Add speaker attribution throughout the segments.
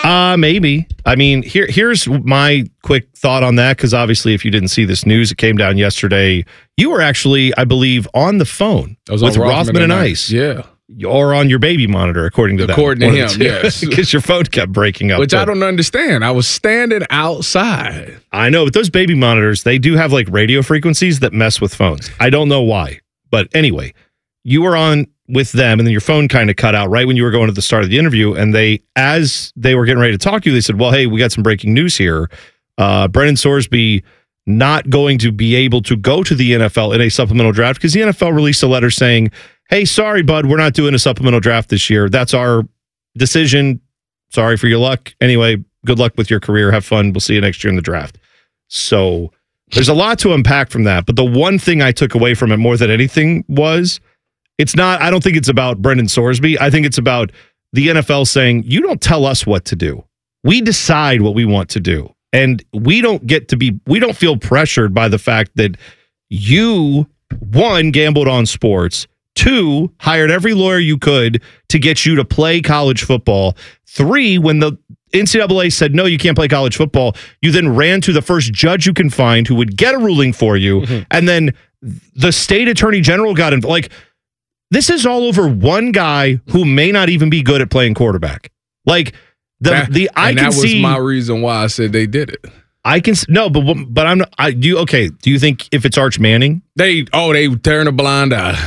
Speaker 1: Maybe. I mean, here's my quick thought on that, because obviously if you didn't see this news, it came down yesterday. You were actually, I believe, on the phone with Rothman and Ice.
Speaker 2: Yeah.
Speaker 1: Or on your baby monitor, according to them.
Speaker 2: According to him, yes.
Speaker 1: Because your phone kept breaking up.
Speaker 2: Which I don't understand. I was standing outside.
Speaker 1: I know, but those baby monitors, they do have like radio frequencies that mess with phones. I don't know why. But anyway, you were on with them, and then your phone kind of cut out right when you were going to the start of the interview. And as they were getting ready to talk to you, they said, well, hey, we got some breaking news here. Brennan Sorsby not going to be able to go to the NFL in a supplemental draft because the NFL released a letter saying, hey, sorry, bud, we're not doing a supplemental draft this year. That's our decision. Sorry for your luck. Anyway, good luck with your career. Have fun. We'll see you next year in the draft. So there's a lot to unpack from that. But the one thing I took away from it more than anything was, I don't think it's about Brendan Sorsby. I think it's about the NFL saying, you don't tell us what to do. We decide what we want to do. And we don't feel pressured by the fact that you, one, gambled on sports, two, hired every lawyer you could to get you to play college football, three, when the NCAA said, no, you can't play college football, you then ran to the first judge you can find who would get a ruling for you. Mm-hmm. And then the state attorney general got involved. Like, this is all over one guy who may not even be good at playing quarterback. Like, that was my reason why I said they did it. But I'm not. Do you think if it's Arch Manning, they turn a blind eye?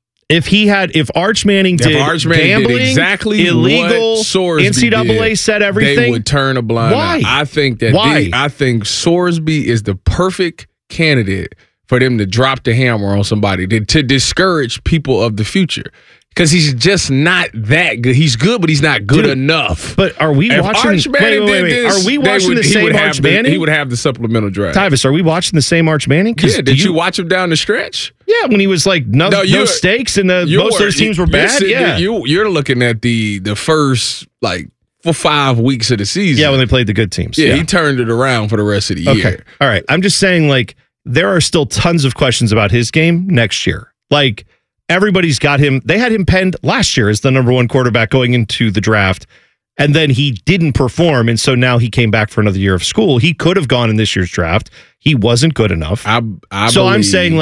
Speaker 1: If Arch Manning did gambling, exactly illegal, NCAA did, said everything,
Speaker 2: they would turn a blind eye. I think I think Sorsby is the perfect candidate for them to drop the hammer on somebody to discourage people of the future. Because he's just not that good. He's good, but he's not good enough.
Speaker 1: But are we watching? Wait. Are we watching the same Arch Manning?
Speaker 2: He would have the supplemental draft.
Speaker 1: Tyvis, are we watching the same Arch Manning?
Speaker 2: Yeah. Did you watch him down the stretch?
Speaker 1: Yeah, when he was like no stakes and most of those teams were bad. Yeah,
Speaker 2: you're looking at the first for 5 weeks of the season.
Speaker 1: Yeah, when they played the good teams.
Speaker 2: Yeah, he turned it around for the rest of the year.
Speaker 1: Okay, all right. I'm just saying, there are still tons of questions about his game next year. Everybody's got him. They had him penned last year as the number one quarterback going into the draft, and then he didn't perform, and so now he came back for another year of school. He could have gone in this year's draft. He wasn't good enough. I'm saying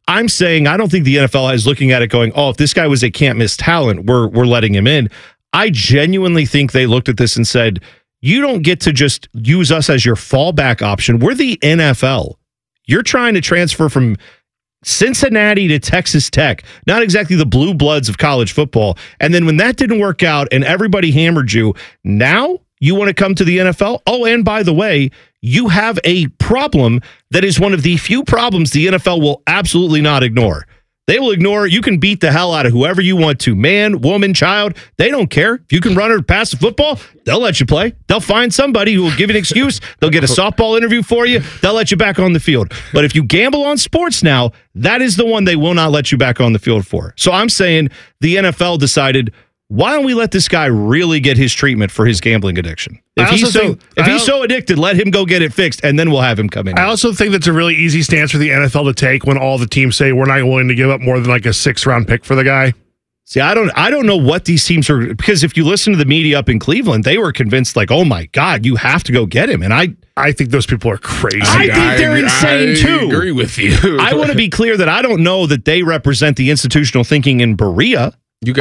Speaker 1: I don't think the NFL is looking at it going, oh, if this guy was a can't miss talent, we're letting him in. I genuinely think they looked at this and said, you don't get to just use us as your fallback option. We're the NFL. You're trying to transfer from Cincinnati to Texas Tech, not exactly the blue bloods of college football. And then when that didn't work out and everybody hammered you, now you want to come to the NFL? Oh, and by the way, you have a problem that is one of the few problems the NFL will absolutely not ignore. They will ignore, you can beat the hell out of whoever you want to, man, woman, child. They don't care. If you can run or pass the football, they'll let you play. They'll find somebody who will give you an excuse. They'll get a softball interview for you. They'll let you back on the field. But if you gamble on sports now, that is the one they will not let you back on the field for. So I'm saying the NFL decided, why don't we let this guy really get his treatment for his gambling addiction? If he's so addicted, let him go get it fixed, and then we'll have him come in.
Speaker 3: I also think that's a really easy stance for the NFL to take when all the teams say we're not willing to give up more than a 6th-round pick for the guy.
Speaker 1: See, I don't know what these teams are, because if you listen to the media up in Cleveland, they were convinced oh my God, you have to go get him. And
Speaker 3: I think those people are crazy.
Speaker 1: I think they're insane too.
Speaker 2: I agree with you.
Speaker 1: I want to be clear that I don't know that they represent the institutional thinking in Berea.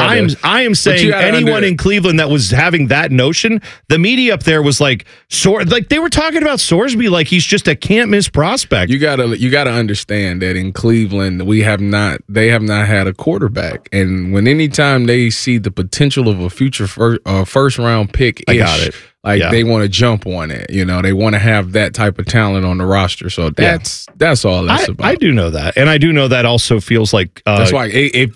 Speaker 1: I am saying anyone in Cleveland that was having that notion, the media up there was they were talking about Sorsby like he's just a can't miss prospect.
Speaker 2: You gotta understand that in Cleveland they have not had a quarterback, and anytime they see the potential of a future first round pick,
Speaker 1: I got it.
Speaker 2: They want to jump on it. They want to have that type of talent on the roster. So that's all that's about.
Speaker 1: I do know that. And I do know that also feels like...
Speaker 2: that's why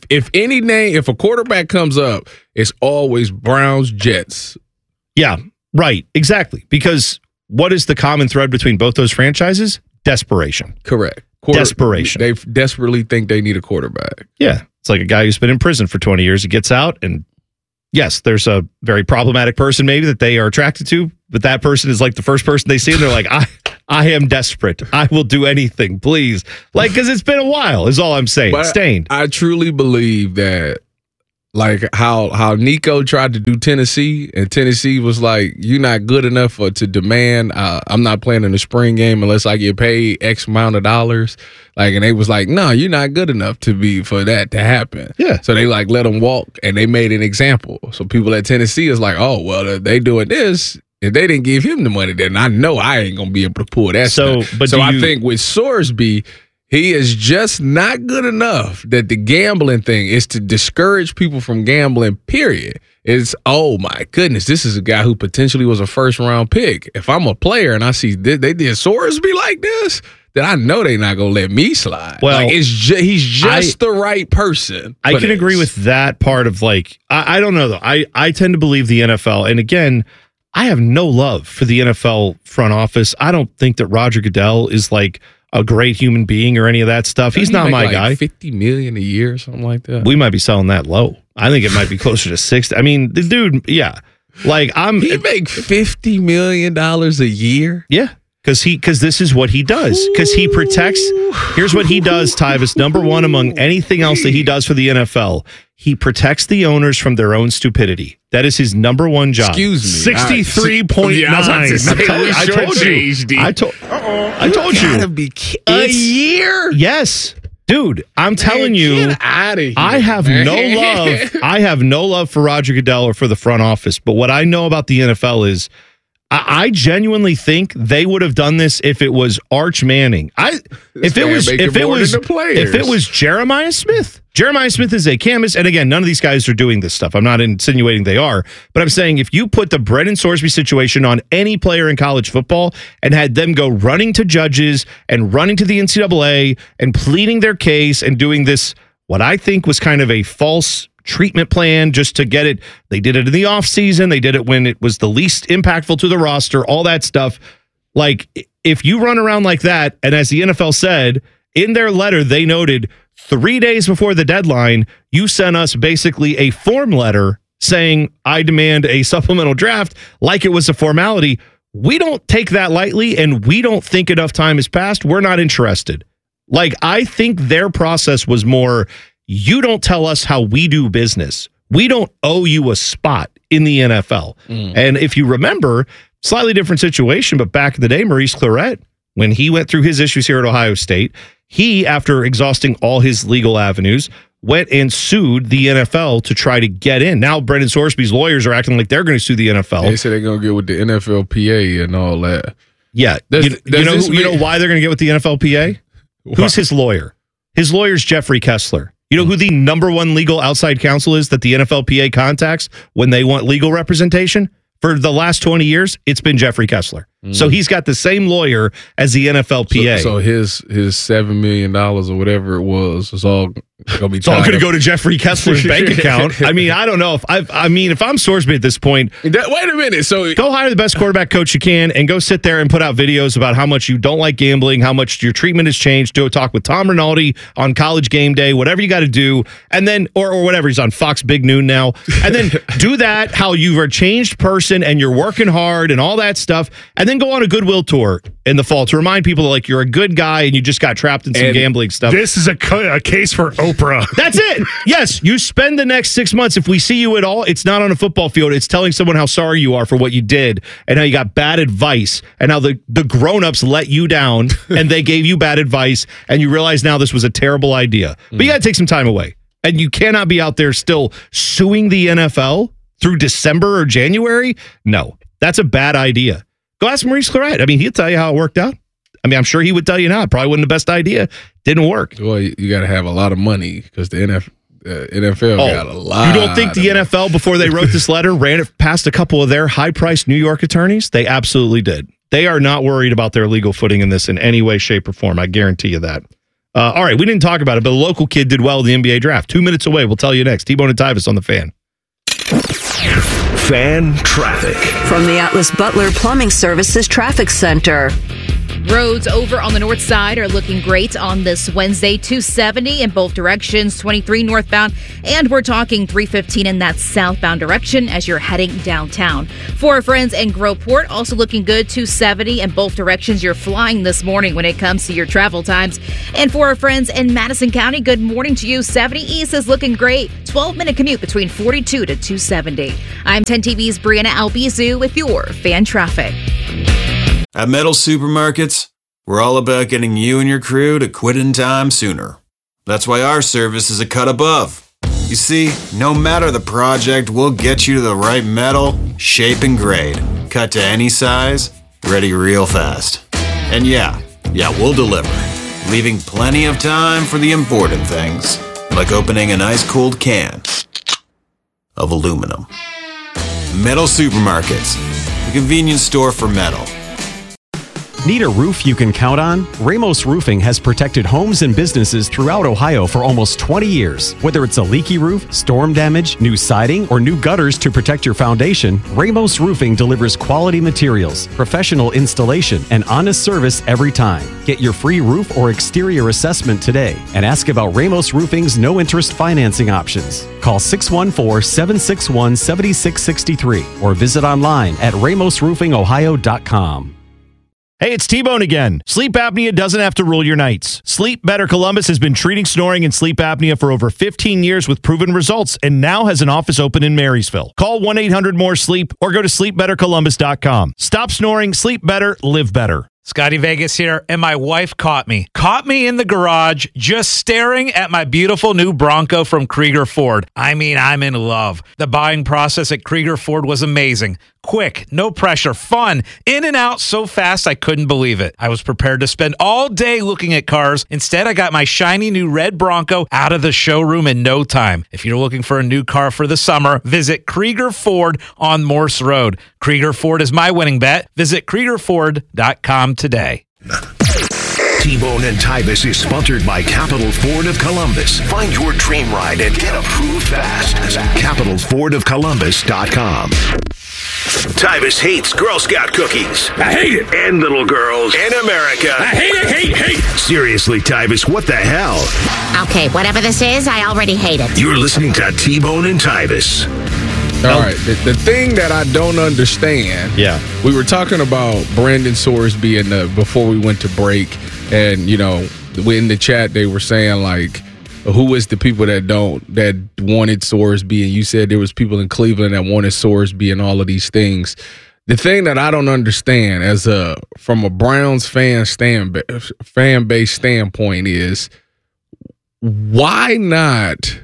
Speaker 2: if a quarterback comes up, it's always Browns, Jets.
Speaker 1: Yeah, right. Exactly. Because what is the common thread between both those franchises? Desperation.
Speaker 2: Correct.
Speaker 1: Desperation.
Speaker 2: They desperately think they need a quarterback.
Speaker 1: Yeah. It's like a guy who's been in prison for 20 years. He gets out and... Yes, there's a very problematic person maybe that they are attracted to, but that person is the first person they see and they're like, I am desperate. I will do anything, please. Because it's been a while is all I'm saying.
Speaker 2: But
Speaker 1: Stained.
Speaker 2: I truly believe that like how Nico tried to do Tennessee, and Tennessee was like, "You're not good enough to demand. I'm not playing in the spring game unless I get paid X amount of dollars." Like, and they was like, "No, you're not good enough for that to happen."
Speaker 1: Yeah.
Speaker 2: So they like let them walk, and they made an example. So people at Tennessee is like, "Oh, well, they doing this. If they didn't give him the money, then I know I ain't gonna be able to pull that." Stuff.
Speaker 1: But
Speaker 2: I think with Sorsby, he is just not good enough that the gambling thing is to discourage people from gambling, period. It's, oh, my goodness, this is a guy who potentially was a first-round pick. If I'm a player and I see they did Sorsby like this, then I know they're not going to let me slide.
Speaker 1: Well,
Speaker 2: like, he's just the right person.
Speaker 1: I can agree with that part of, like, I don't know, though. I tend to believe the NFL, and again, I have no love for the NFL front office. I don't think that Roger Goodell is, like, a great human being or any of that stuff. He's not my guy.
Speaker 2: $50 million a year or something like that.
Speaker 1: We might be selling that low. I think it might be closer to 60. I mean, the dude, yeah. Like
Speaker 2: he make $50 million a year?
Speaker 1: Yeah. Because this is what he does. Because he protects. Here's what he does, Tyvis. Number one among anything else that he does for the NFL, he protects the owners from their own stupidity. That is his number one job.
Speaker 3: Excuse me. 63.9.
Speaker 1: I told you.
Speaker 2: Gotta be a year?
Speaker 1: Yes. Dude, I'm telling you,
Speaker 2: get out of here,
Speaker 1: I have no love. I have no love for Roger Goodell or for the front office. But what I know about the NFL is I genuinely think they would have done this if it was Arch Manning. If it was Jeremiah Smith. Jeremiah Smith is a canvas, and again, none of these guys are doing this stuff. I'm not insinuating they are, but I'm saying if you put the Brendan Sorsby situation on any player in college football and had them go running to judges and running to the NCAA and pleading their case and doing this, what I think was kind of a false treatment plan just to get it. They did it in the offseason. They did it when it was the least impactful to the roster, all that stuff. Like, if you run around like that, and as the NFL said, in their letter, they noted 3 days before the deadline, you sent us basically a form letter saying, I demand a supplemental draft, like it was a formality. We don't take that lightly, and we don't think enough time has passed. We're not interested. Like, I think their process was more, you don't tell us how we do business. We don't owe you a spot in the NFL. And if you remember, slightly different situation, but back in the day, Maurice Clarett, when he went through his issues here at Ohio State, he, after exhausting all his legal avenues, went and sued the NFL to try to get in. Now, Brendan Sorsby's lawyers are acting like they're going to sue the NFL.
Speaker 2: They say they're going to get with the NFLPA and all that.
Speaker 1: Yeah. You know why they're going to get with the NFLPA? Why? Who's his lawyer? His lawyer's Jeffrey Kessler. You know who the number one legal outside counsel is that the NFLPA contacts when they want legal representation? For the last 20 years, it's been Jeffrey Kessler. So he's got the same lawyer as the NFLPA.
Speaker 2: So his $7 million or whatever it was is all going to be.
Speaker 1: It's all going to go to Jeffrey Kessler's bank account. I mean, I don't know if if I'm Sorsby at this point.
Speaker 2: Wait a minute. So
Speaker 1: go hire the best quarterback coach you can and go sit there and put out videos about how much you don't like gambling, how much your treatment has changed. Do a talk with Tom Rinaldi on College Game Day, whatever you got to do, and then or whatever, he's on Fox Big Noon now, and then do that how you're a changed person and you're working hard and all that stuff, and then go on a goodwill tour in the fall to remind people that, like, you're a good guy and you just got trapped in some gambling stuff.
Speaker 3: This is a case for Oprah.
Speaker 1: That's it. Yes, you spend the next 6 months. If we see you at all, it's not on a football field. It's telling someone how sorry you are for what you did and how you got bad advice and how the grown-ups let you down and they gave you bad advice and you realize now this was a terrible idea. But you got to take some time away. And you cannot be out there still suing the NFL through December or January. No, that's a bad idea. Go ask Maurice Clarett. I mean, he'll tell you how it worked out. I mean, I'm sure he would tell you not. Probably wasn't the best idea. Didn't work.
Speaker 2: Well, you got to have a lot of money because the NFL got a lot.
Speaker 1: You don't think the NFL, before they wrote this letter, ran it past a couple of their high-priced New York attorneys? They absolutely did. They are not worried about their legal footing in this in any way, shape, or form. I guarantee you that. All right, we didn't talk about it, but a local kid did well in the NBA draft. 2 minutes away. We'll tell you next. T-Bone and Tyvis on The Fan.
Speaker 4: Fan traffic.
Speaker 5: From the Atlas Butler Plumbing Services Traffic Center.
Speaker 4: Roads over on the north side are looking great on this Wednesday. 270 in both directions, 23 northbound, and we're talking 315 in that southbound direction as you're heading downtown. For our friends in Groveport, also looking good. 270 in both directions. You're flying this morning when it comes to your travel times. And for our friends in Madison County, good morning to you. 70 East is looking great. 12-minute commute between 42 to 270. I'm 10 TV's Brianna Albizu with your fan traffic.
Speaker 5: At Metal Supermarkets, we're all about getting you and your crew to quit in time sooner. That's why our service is a cut above. You see, no matter the project, we'll get you to the right metal, shape, and grade. Cut to any size, ready real fast. And yeah, we'll deliver, leaving plenty of time for the important things, like opening an ice-cold can of aluminum. Metal Supermarkets, the convenience store for metal.
Speaker 6: Need a roof you can count on? Ramos Roofing has protected homes and businesses throughout Ohio for almost 20 years. Whether it's a leaky roof, storm damage, new siding, or new gutters to protect your foundation, Ramos Roofing delivers quality materials, professional installation, and honest service every time. Get your free roof or exterior assessment today and ask about Ramos Roofing's no-interest financing options. Call 614-761-7663 or visit online at ramosroofingohio.com.
Speaker 1: Hey, it's T-Bone again. Sleep apnea doesn't have to rule your nights. Sleep Better Columbus has been treating snoring and sleep apnea for over 15 years with proven results and now has an office open in Marysville. Call 1-800-MORE-SLEEP or go to sleepbettercolumbus.com. Stop snoring, sleep better, live better.
Speaker 7: Scotty Vegas here, and my wife caught me in the garage just staring at my beautiful new Bronco from Krieger Ford. I mean, I'm in love. The buying process at Krieger Ford was amazing. Quick, no pressure, fun, in and out so fast I couldn't believe it. I was prepared to spend all day looking at cars. Instead, I got my shiny new red Bronco out of the showroom in no time. If you're looking for a new car for the summer, visit Krieger Ford on Morse Road. Krieger Ford is my winning bet. Visit KriegerFord.com today.
Speaker 8: T-Bone and Tybus is sponsored by Capital Ford of Columbus. Find your dream ride and get approved fast. CapitalFordOfColumbus.com. Tybus hates Girl Scout cookies.
Speaker 9: I hate it.
Speaker 8: And little girls. And America.
Speaker 9: I hate it, hate.
Speaker 8: Seriously, Tybus, what the hell?
Speaker 10: Okay, whatever this is, I already hate it.
Speaker 8: You're listening to T-Bone and Tybus.
Speaker 2: All right, the thing that I don't understand, we were talking about Brandon Sorsby before we went to break, and, you know, in the chat they were saying, like, who is the people that wanted Sorsby, and you said there was people in Cleveland that wanted Sorsby and all of these things. The thing that I don't understand from a Browns fan base standpoint is, why not?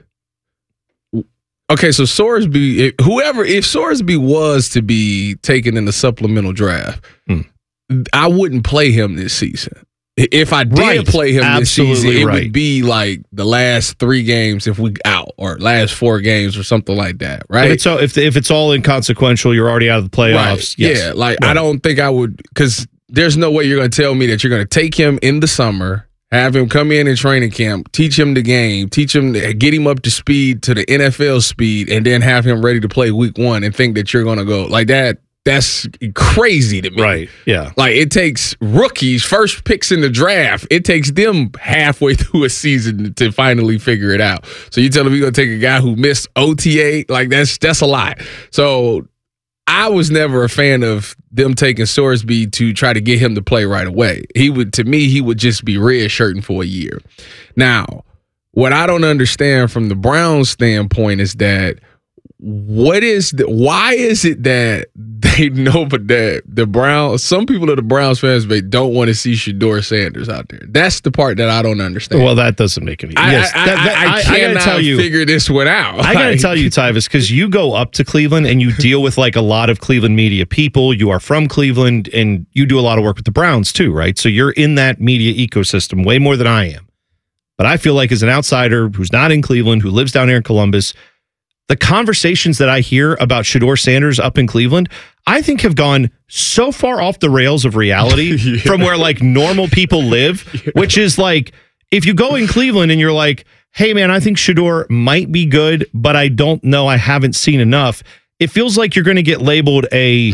Speaker 2: Okay, so Sorsby, if Sorsby was to be taken in the supplemental draft, I wouldn't play him this season. If I did play him this season, it would be like the last 3 games if we out, or last 4 games or something like that, right?
Speaker 1: If it's all inconsequential, you're already out of the playoffs.
Speaker 2: Right. Yes. Yeah, I don't think I would, because there's no way you're going to tell me that you're going to take him in the summer, have him come in training camp, teach him the game, get him up to speed, to the NFL speed, and then have him ready to play week 1 and think that you're going to go like that. That's crazy to me.
Speaker 1: Right, yeah.
Speaker 2: Like, it takes rookies, first picks in the draft, it takes them halfway through a season to finally figure it out. So you tell them you're going to take a guy who missed OTA? Like, that's a lot. So I was never a fan of them taking Sorsby to try to get him to play right away. He would just be redshirting for a year. Now, what I don't understand from the Browns standpoint is that why is it that they know, but that the Browns, some people of the Browns fans, they don't want to see Shedeur Sanders out there? That's the part that I don't understand.
Speaker 1: Well, that doesn't make any sense.
Speaker 2: I cannot figure this one out.
Speaker 1: I got to tell you, Tyvis, because you go up to Cleveland and you deal with like a lot of Cleveland media people. You are from Cleveland and you do a lot of work with the Browns too, right? So you're in that media ecosystem way more than I am. But I feel like as an outsider who's not in Cleveland, who lives down here in Columbus, the conversations that I hear about Shedeur Sanders up in Cleveland, I think have gone so far off the rails of reality from where like normal people live, which is like, if you go in Cleveland and you're like, hey man, I think Shedeur might be good, but I don't know, I haven't seen enough. It feels like you're going to get labeled a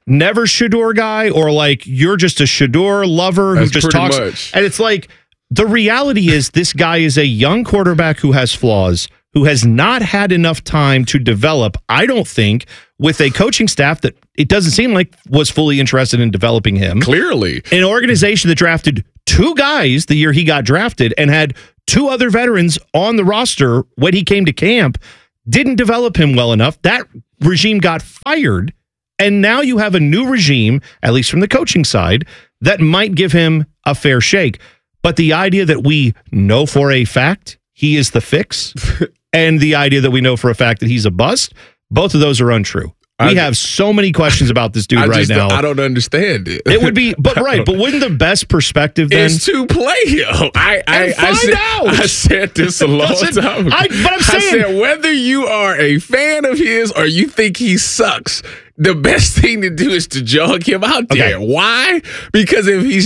Speaker 1: never Shedeur guy, or like you're just a Shedeur lover who just talks.
Speaker 2: Much.
Speaker 1: And it's like the reality is this guy is a young quarterback who has flaws, who has not had enough time to develop, I don't think, with a coaching staff that it doesn't seem like was fully interested in developing him.
Speaker 2: Clearly.
Speaker 1: An organization that drafted 2 guys the year he got drafted and had 2 other veterans on the roster when he came to camp, didn't develop him well enough. That regime got fired, and now you have a new regime, at least from the coaching side, that might give him a fair shake. But the idea that we know for a fact he is the fix and the idea that we know for a fact that he's a bust, both of those are untrue. We have so many questions about this dude now.
Speaker 2: I don't understand it.
Speaker 1: It would be, but wouldn't the best perspective then
Speaker 2: is to play him? I said this a long time ago.
Speaker 1: But I'm saying,
Speaker 2: I said whether you are a fan of his or you think he sucks, the best thing to do is to jog him out there.
Speaker 1: Okay.
Speaker 2: Why? Because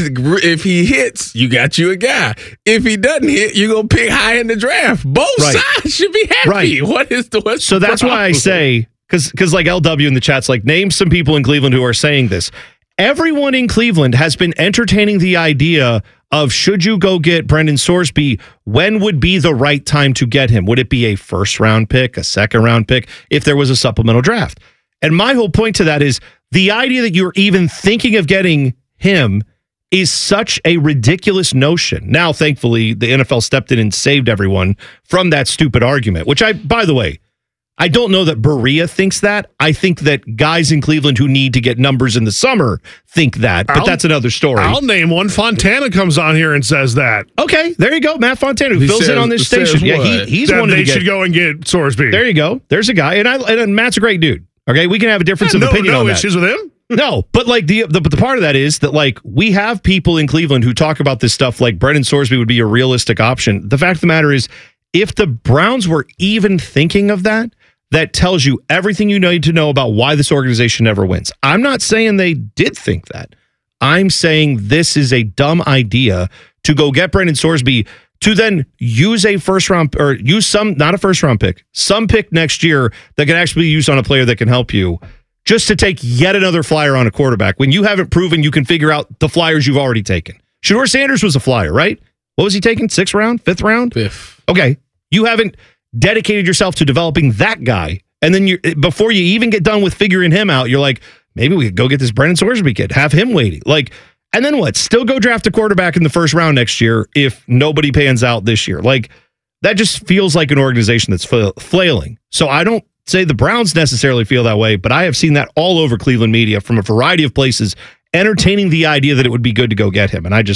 Speaker 2: if he hits, you got you a guy. If he doesn't hit, you're gonna pick high in the draft. Both sides should be happy.
Speaker 1: Right.
Speaker 2: What's
Speaker 1: so that's
Speaker 2: problem?
Speaker 1: why I say. Because like LW in the chat's like, name some people in Cleveland who are saying this. Everyone in Cleveland has been entertaining the idea of, should you go get Brendan Sorsby, when would be the right time to get him? Would it be a first-round pick, a second-round pick, if there was a supplemental draft? And my whole point to that is the idea that you're even thinking of getting him is such a ridiculous notion. Now, thankfully, the NFL stepped in and saved everyone from that stupid argument, which by the way, I don't know that Berea thinks that. I think that guys in Cleveland who need to get numbers in the summer think that, but that's another story.
Speaker 3: I'll name one. Fontana comes on here and says that.
Speaker 1: Okay, there you go. Matt Fontana, who fills in on this station. Yeah, he's one
Speaker 3: they should go and get Sorsby.
Speaker 1: There you go. There's a guy, and Matt's a great dude. Okay, we can have a difference of opinion on that.
Speaker 3: No issues with him?
Speaker 1: No, but like the part of that is that like we have people in Cleveland who talk about this stuff like Brendan Sorsby would be a realistic option. The fact of the matter is, if the Browns were even thinking of that, that tells you everything you need to know about why this organization never wins. I'm not saying they did think that. I'm saying this is a dumb idea to go get Brendan Sorsby to then use a first round or use not a first round pick, some pick next year that can actually be used on a player that can help you, just to take yet another flyer on a quarterback when you haven't proven you can figure out the flyers you've already taken. Shedeur Sanders was a flyer, right? What was he taking? 6th round? 5th round?
Speaker 2: 5th.
Speaker 1: Okay. You haven't dedicated yourself to developing that guy. And then before you even get done with figuring him out, you're like, maybe we could go get this Brendan Sorsby kid, have him waiting. Like, and then what? Still go draft a quarterback in the 1st round next year if nobody pans out this year. Like, that just feels like an organization that's flailing. So I don't say the Browns necessarily feel that way, but I have seen that all over Cleveland media from a variety of places entertaining the idea that it would be good to go get him. And I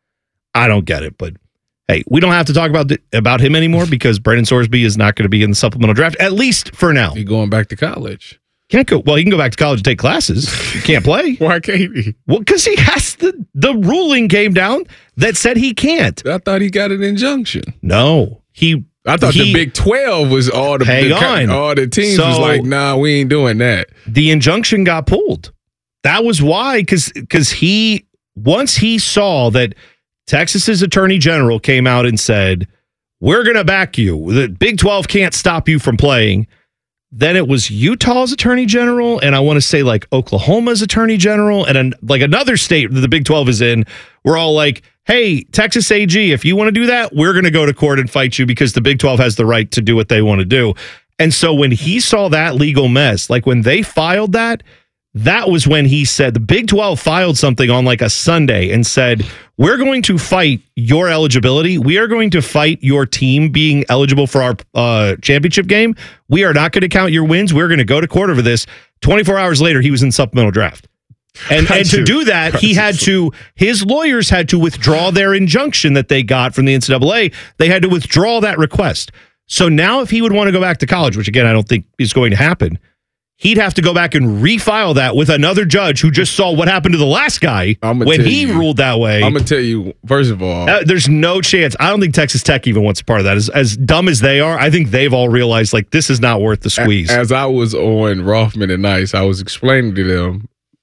Speaker 1: don't get it, but hey, we don't have to talk about him anymore because Brendan Sorsby is not going to be in the supplemental draft, at least for now.
Speaker 2: He's going back to college.
Speaker 1: Can't go. Well, he can go back to college and take classes. He can't play.
Speaker 2: Why can't he?
Speaker 1: Well, because he has the ruling came down that said he can't.
Speaker 2: I thought he got an injunction.
Speaker 1: No,
Speaker 2: I thought the Big 12 was all the teams was like, nah, we ain't doing that.
Speaker 1: The injunction got pulled. That was why, because once he saw that Texas's attorney general came out and said, we're going to back you. The Big 12 can't stop you from playing. Then it was Utah's attorney general, and I want to say like Oklahoma's attorney general, and like another state that the Big 12 is in. We're all like, hey, Texas AG, if you want to do that, we're going to go to court and fight you because the Big 12 has the right to do what they want to do. And so when he saw that legal mess, like when they filed that was when he said the Big 12 filed something on like a Sunday and said, we're going to fight your eligibility. We are going to fight your team being eligible for our championship game. We are not going to count your wins. We're going to go to court over this. 24 hours later, he was in supplemental draft. And to do that, his lawyers had to withdraw their injunction that they got from the NCAA. They had to withdraw that request. So now if he would want to go back to college, which again, I don't think is going to happen, he'd have to go back and refile that with another judge who just saw what happened to the last guy when he ruled that way.
Speaker 2: I'm going to tell you, first of all,
Speaker 1: there's no chance. I don't think Texas Tech even wants a part of that. As dumb as they are, I think they've all realized like this is not worth the squeeze.
Speaker 2: As I was on Rothman and Nice, I was explaining to them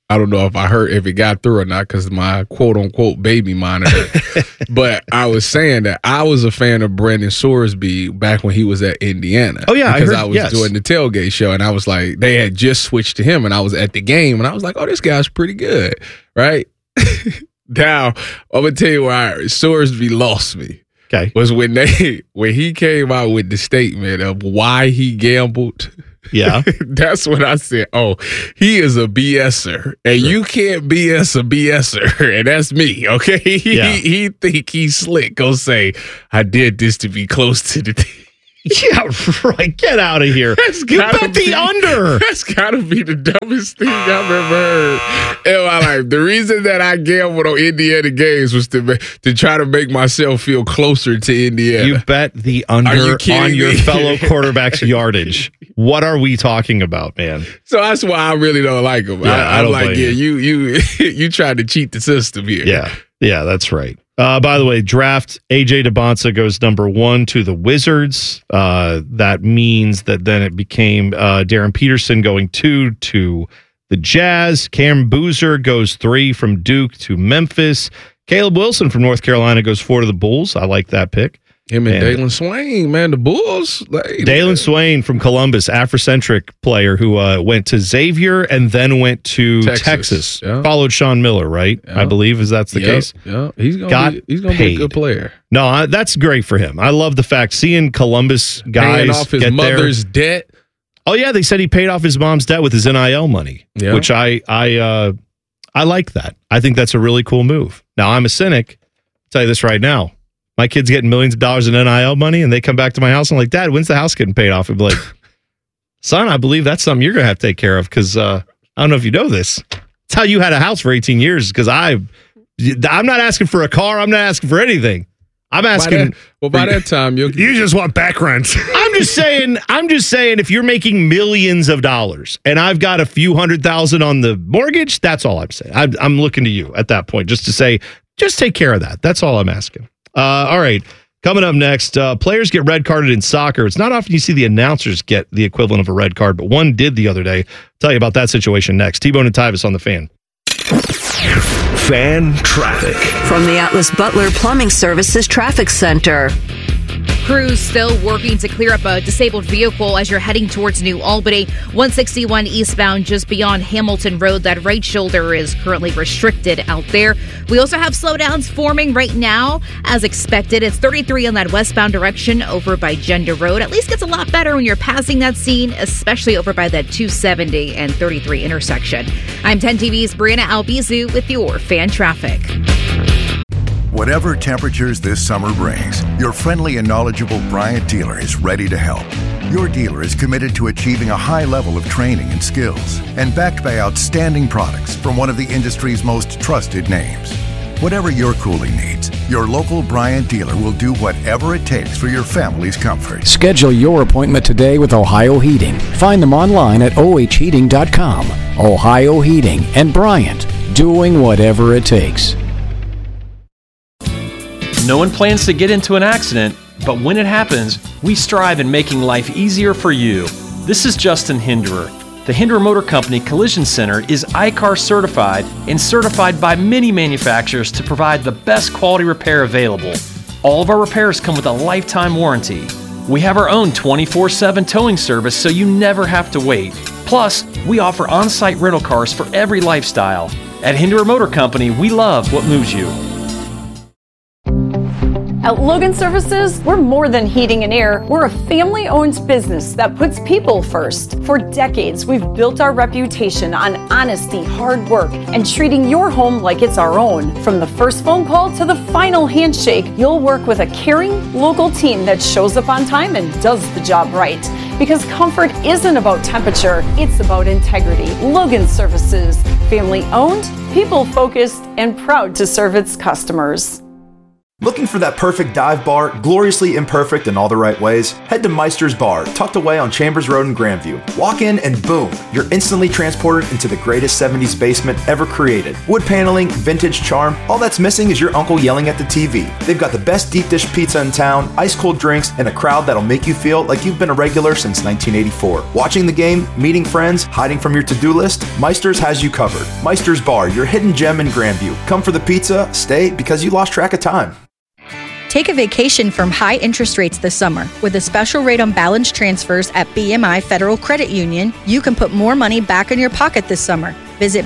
Speaker 2: I don't know if it got through or not because my quote unquote baby monitor. But I was saying that I was a fan of Brandon Sorsby back when he was at Indiana.
Speaker 1: Oh yeah,
Speaker 2: because I was doing the tailgate show, and I was like, they had just switched to him, and I was at the game, and I was like, oh, this guy's pretty good, right? Now I'm gonna tell you why Sorsby lost me.
Speaker 1: Okay,
Speaker 2: was when he came out with the statement of why he gambled.
Speaker 1: Yeah.
Speaker 2: That's when I said, oh, he is a BSer. And you can't BS a BSer. And that's me, okay? He think he's slick. Go say, I did this to be close to the team.
Speaker 1: Yeah, right. Get out of here. You bet the under.
Speaker 2: That's got to be the dumbest thing I've ever heard in my life. The reason that I gambled on Indiana games was to try to make myself feel closer to Indiana.
Speaker 1: You bet the under on your fellow quarterback's yardage. What are we talking about, man?
Speaker 2: So that's why I really don't like him.
Speaker 1: Yeah, I'm
Speaker 2: like, you tried to cheat the system here.
Speaker 1: Yeah, that's right. By the way, draft AJ DeBonsa goes number 1 to the Wizards. That means that then it became Darren Peterson going 2 to the Jazz. Cam Boozer goes 3 from Duke to Memphis. Caleb Wilson from North Carolina goes 4 to the Bulls. I like that pick.
Speaker 2: Him and Dalen Swain, man, the Bulls.
Speaker 1: Dalen Swain from Columbus, Afrocentric player who went to Xavier and then went to Texas.
Speaker 2: Yeah.
Speaker 1: Followed Sean Miller, right? Yeah. I believe that's the case.
Speaker 2: Yeah, he's gonna be a good player.
Speaker 1: No, that's great for him. I love the fact seeing Columbus guys
Speaker 2: paying off his mother's debt.
Speaker 1: Oh yeah, they said he paid off his mom's debt with his NIL money, which I like that. I think that's a really cool move. Now I'm a cynic. I'll tell you this right now. My kid's getting millions of dollars in NIL money, and they come back to my house and I'm like, Dad, when's the house getting paid off? I'd be like, son, I believe that's something you're going to have to take care of because I don't know if you know this. It's how you had a house for 18 years because I'm not asking for a car. I'm not asking for anything. I'm asking.
Speaker 2: By that time, you
Speaker 3: just want back rent.
Speaker 1: I'm just saying, if you're making millions of dollars and I've got a few $100,000 on the mortgage, that's all I'm saying. I'm looking to you at that point just to say, just take care of that. That's all I'm asking. All right. Coming up next, players get red carded in soccer. It's not often you see the announcers get the equivalent of a red card, but one did the other day. I'll tell you about that situation next. T-Bone and Tyvis on the Fan.
Speaker 8: Fan traffic.
Speaker 9: From the Atlas Butler Plumbing Services Traffic Center.
Speaker 4: Crews still working to clear up a disabled vehicle as you're heading towards New Albany. 161 eastbound just beyond Hamilton Road. That right shoulder is currently restricted out there. We also have slowdowns forming right now as expected. It's 33 on that westbound direction over by Gender Road. At least gets a lot better when you're passing that scene, especially over by that 270 and 33 intersection. I'm 10 TV's Brianna Albizu with your Fan Traffic.
Speaker 11: Whatever temperatures this summer brings, your friendly and knowledgeable Bryant dealer is ready to help. Your dealer is committed to achieving a high level of training and skills and backed by outstanding products from one of the industry's most trusted names. Whatever your cooling needs, your local Bryant dealer will do whatever it takes for your family's comfort.
Speaker 12: Schedule your appointment today with Ohio Heating. Find them online at ohheating.com. Ohio Heating and Bryant, doing whatever it takes.
Speaker 13: No one plans to get into an accident, but when it happens, we strive in making life easier for you. This is Justin Hinderer. The Hinderer Motor Company Collision Center is ICAR certified and certified by many manufacturers to provide the best quality repair available. All of our repairs come with a lifetime warranty. We have our own 24/7 towing service so you never have to wait. Plus, we offer on-site rental cars for every lifestyle. At Hinderer Motor Company, we love what moves you.
Speaker 14: At Logan Services, we're more than heating and air. We're a family-owned business that puts people first. For decades, we've built our reputation on honesty, hard work, and treating your home like it's our own. From the first phone call to the final handshake, you'll work with a caring, local team that shows up on time and does the job right. Because comfort isn't about temperature, it's about integrity. Logan Services, family-owned, people-focused, and proud to serve its customers.
Speaker 15: Looking for that perfect dive bar, gloriously imperfect in all the right ways? Head to Meister's Bar, tucked away on Chambers Road in Grandview. Walk in and boom, you're instantly transported into the greatest 70s basement ever created. Wood paneling, vintage charm, all that's missing is your uncle yelling at the TV. They've got the best deep dish pizza in town, ice cold drinks, and a crowd that'll make you feel like you've been a regular since 1984. Watching the game, meeting friends, hiding from your to-do list, Meister's has you covered. Meister's Bar, your hidden gem in Grandview. Come for the pizza, stay because you lost track of time.
Speaker 16: Take a vacation from high interest rates this summer. With a special rate on balance transfers at BMI Federal Credit Union, you can put more money back in your pocket this summer. Visit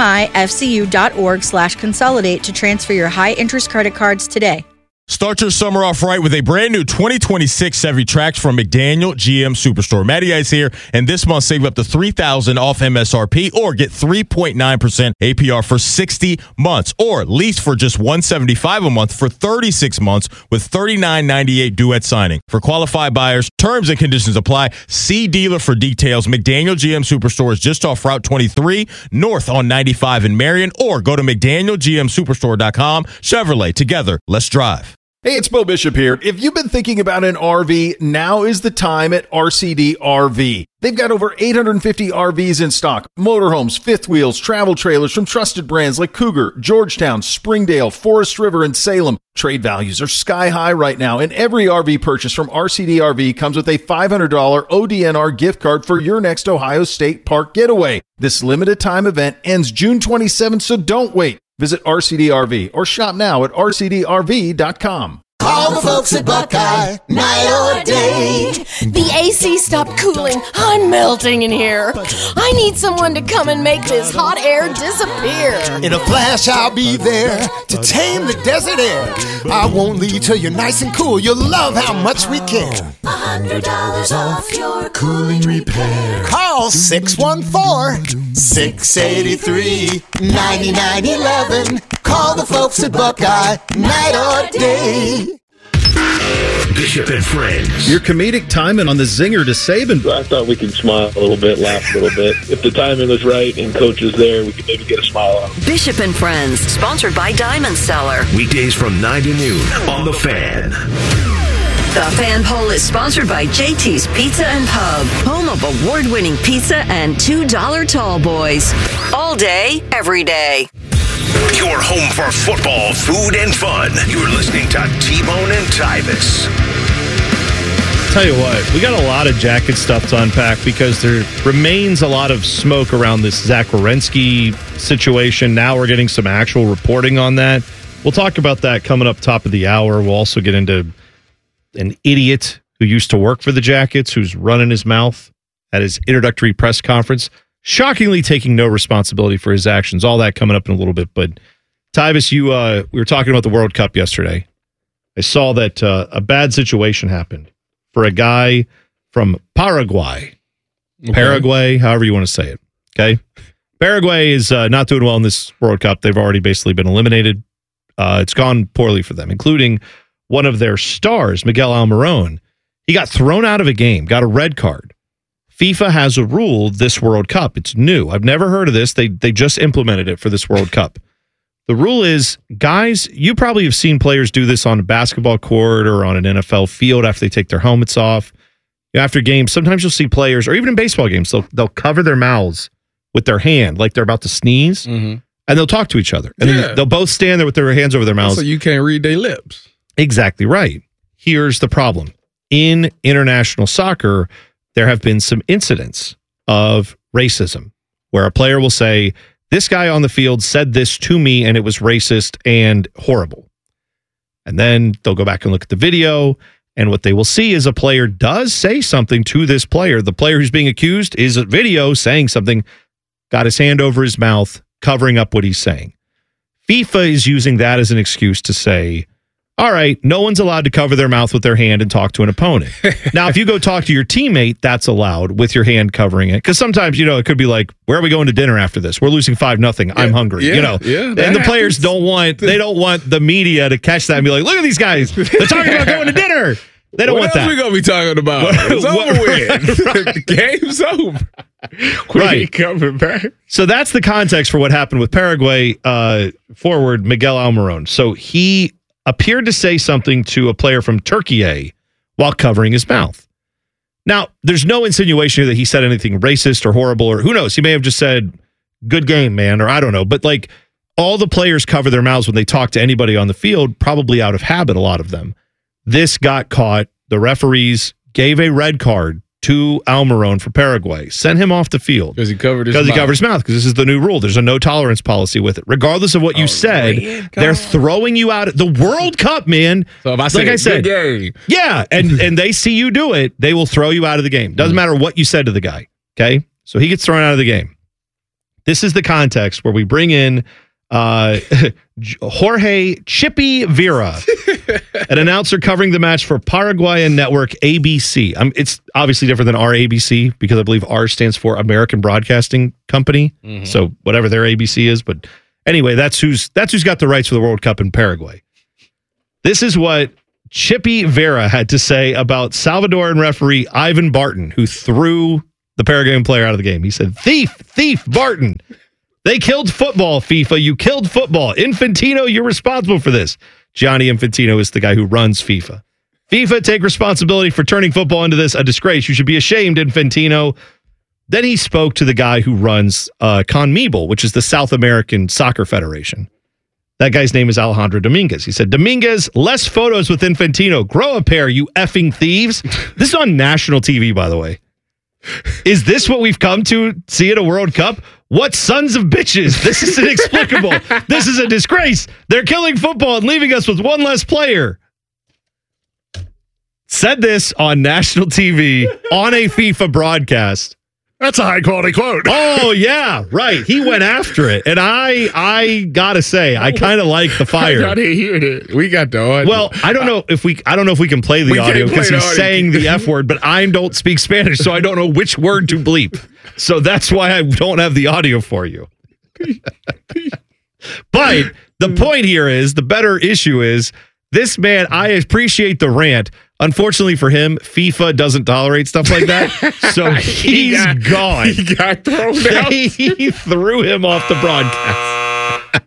Speaker 16: bmifcu.org/consolidate to transfer your high interest credit cards today.
Speaker 17: Start your summer off right with a brand new 2026 Chevy Trax from McDaniel GM Superstore. Matty Ice here, and this month save up to $3,000 off MSRP or get 3.9% APR for 60 months or lease for just $175 a month for 36 months with $39.98 due at signing. For qualified buyers, terms and conditions apply. See dealer for details. McDaniel GM Superstore is just off Route 23 north on 95 in Marion, or go to McDanielGMSuperstore.com. Chevrolet, together, let's drive.
Speaker 18: Hey, it's Bo Bishop here. If you've been thinking about an RV, now is the time at RCD RV. They've got over 850 RVs in stock, motorhomes, fifth wheels, travel trailers from trusted brands like Cougar, Georgetown, Springdale, Forest River, and Salem. Trade values are sky high right now, and every RV purchase from RCD RV comes with a $500 ODNR gift card for your next Ohio State Park getaway. This limited time event ends June 27th, so don't wait. Visit RCD RV or shop now at rcdrv.com.
Speaker 19: Call the folks at Buckeye, night or day.
Speaker 20: The AC stopped cooling. I'm melting in here. I need someone to come and make this hot air disappear.
Speaker 19: In a flash, I'll be there to tame the desert air. I won't leave till you're nice and cool. You'll love how much we care.
Speaker 21: $100 off your cooling repair.
Speaker 19: Call 614-683-9911. Call the folks at Buckeye, night or day.
Speaker 8: Bishop and Friends.
Speaker 22: Your comedic timing on the zinger to Saban.
Speaker 23: I thought we could smile a little bit, laugh a little bit. If the timing was right and coach was there, we could maybe get a smile out.
Speaker 9: Bishop and Friends, sponsored by Diamond Seller.
Speaker 8: Weekdays from 9 to noon on The Fan.
Speaker 9: The Fan Poll is sponsored by JT's Pizza and Pub, home of award-winning pizza and $2 tall boys. All day, every day.
Speaker 8: Your home for football, food, and fun. You're listening to T-Bone and Tyvis.
Speaker 1: Tell you what, we got a lot of Jacket stuff to unpack because there remains a lot of smoke around this Zach Werenski situation. Now we're getting some actual reporting on that. We'll talk about that coming up top of the hour. We'll also get into an idiot who used to work for the Jackets who's running his mouth at his introductory press conference, shockingly taking no responsibility for his actions. All that coming up in a little bit. But Tyvis, we were talking about the World Cup yesterday. I saw that a bad situation happened for a guy from Paraguay. Okay. Paraguay, however you want to say it. Okay. Paraguay is not doing well in this World Cup. They've already basically been eliminated. It's gone poorly for them, including one of their stars, Miguel Almirón. He got thrown out of a game, got a red card. FIFA has a rule this World Cup. It's new. I've never heard of this. They just implemented it for this World Cup. The rule is, guys, you probably have seen players do this on a basketball court or on an NFL field after they take their helmets off. After games, sometimes you'll see players, or even in baseball games, they'll cover their mouths with their hand like they're about to sneeze, and they'll talk to each other. And then they'll both stand there with their hands over their mouths.
Speaker 2: So you can't read their lips.
Speaker 1: Exactly right. Here's the problem. In international soccer, there have been some incidents of racism where a player will say, this guy on the field said this to me and it was racist and horrible. And then they'll go back and look at the video, and what they will see is a player does say something to this player. The player who's being accused is a video saying something, got his hand over his mouth, covering up what he's saying. FIFA is using that as an excuse to say, all right, no one's allowed to cover their mouth with their hand and talk to an opponent. Now, if you go talk to your teammate, that's allowed with your hand covering it. Because sometimes, it could be like, where are we going to dinner after this? We're losing 5-0. I'm hungry. And the players don't want the media to catch that and be like, look at these guys. They're talking about going to dinner. They don't want that.
Speaker 2: What else we going to be talking about? It's over with. The game's over. We ain't coming back.
Speaker 1: So that's the context for what happened with Paraguay forward Miguel Almirón. So he appeared to say something to a player from Turkey while covering his mouth. Now, there's no insinuation here that he said anything racist or horrible, or who knows? He may have just said, good game, man, or I don't know. But like, all the players cover their mouths when they talk to anybody on the field, probably out of habit, a lot of them. This got caught. The referees gave a red card to Almiron for Paraguay, sent him off the field.
Speaker 2: Because he covered his mouth.
Speaker 1: Because this is the new rule. There's a no tolerance policy with it. Regardless of what you said, they're throwing you out. The World Cup, man.
Speaker 2: So if I said, good game.
Speaker 1: Yeah, and they see you do it, they will throw you out of the game. Doesn't matter what you said to the guy, okay? So he gets thrown out of the game. This is the context where we bring in Jorge Chippy Vera, an announcer covering the match for Paraguayan network ABC. It's obviously different than our ABC because I believe R stands for American Broadcasting Company. Mm-hmm. So whatever their ABC is, but anyway, that's who's got the rights for the World Cup in Paraguay. This is what Chippy Vera had to say about Salvadoran referee Ivan Barton, who threw the Paraguayan player out of the game. He said, "Thief, Barton. They killed football, FIFA. You killed football. Infantino, you're responsible for this." Gianni Infantino is the guy who runs FIFA. "FIFA, take responsibility for turning football into this, a disgrace. You should be ashamed, Infantino." Then he spoke to the guy who runs CONMEBOL, which is the South American Soccer Federation. That guy's name is Alejandro Dominguez. He said, "Dominguez, less photos with Infantino. Grow a pair, you effing thieves." This is on national TV, by the way. Is this what we've come to see at a World Cup? What sons of bitches. This is inexplicable. This is a disgrace. They're killing football and leaving us with one less player. Said this on national TV on a FIFA broadcast.
Speaker 3: That's a high quality quote.
Speaker 1: Oh yeah, right. He went after it, and I gotta say, I kind of like the fire.
Speaker 2: I didn't hear it. We got the audio.
Speaker 1: Well, I don't know if we can play the audio because he's saying the F word, but I don't speak Spanish, so I don't know which word to bleep. So that's why I don't have the audio for you. But the point here is, the better issue is, this man, I appreciate the rant. Unfortunately for him, FIFA doesn't tolerate stuff like that. So he's gone.
Speaker 2: He got thrown out.
Speaker 1: He threw him off the broadcast.